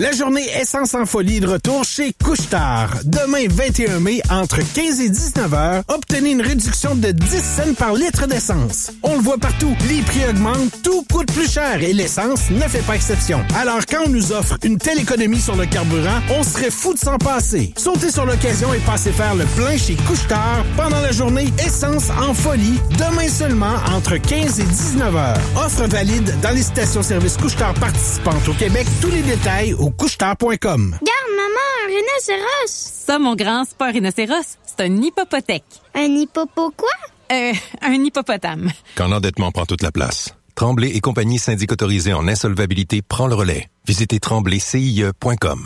La journée Essence en folie de retour chez Couche-Tard. Demain, vingt et un mai, entre quinze et dix-neuf heures, obtenez une réduction de dix cents par litre d'essence. On le voit partout, les prix augmentent, tout coûte plus cher et l'essence ne fait pas exception. Alors quand on nous offre une telle économie sur le carburant, on serait fou de s'en passer. Sautez sur l'occasion et passez faire le plein chez Couche-Tard pendant la journée Essence en folie, demain seulement, entre quinze et dix-neuf heures. Offre valide dans les stations-service Couche-Tard participantes au Québec. Tous les détails au couche-tard point com. Garde, maman, un rhinocéros! Ça, mon grand, c'est pas un rhinocéros, c'est un hippopotèque. Un hippopo quoi? Euh, un hippopotame. Quand l'endettement prend toute la place, Tremblay et compagnie syndic autorisée en insolvabilité prend le relais. Visitez tremblay c i e point com.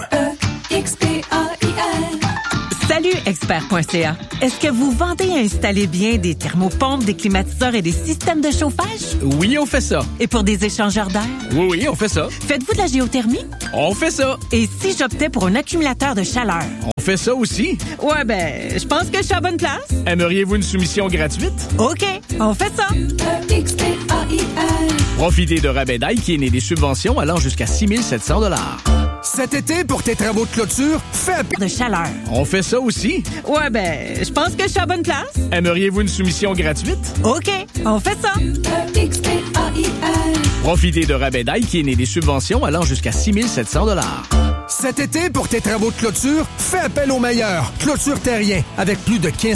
Salut, expert point c a. Est-ce que vous vendez et installez bien des thermopompes, des climatiseurs et des systèmes de chauffage? Oui, on fait ça. Et pour des échangeurs d'air? Oui, oui, on fait ça. Faites-vous de la géothermie? On fait ça. Et si j'optais pour un accumulateur de chaleur? On fait ça aussi. Ouais, ben, je pense que je suis à bonne place. Aimeriez-vous une soumission gratuite? OK, on fait ça. Profitez de rabais d'ail qui est né des subventions allant jusqu'à six mille sept cents dollars. Cet été, pour tes travaux de clôture, fais appel de chaleur. On fait ça aussi. Ouais, ben, je pense que je suis à bonne place. Aimeriez-vous une soumission gratuite? OK, on fait ça. Profitez de rabais d'ail qui est né des subventions allant jusqu'à six mille sept cents dollars. Cet été, pour tes travaux de clôture, fais appel aux meilleurs. Clôture Terrien, avec plus de quinze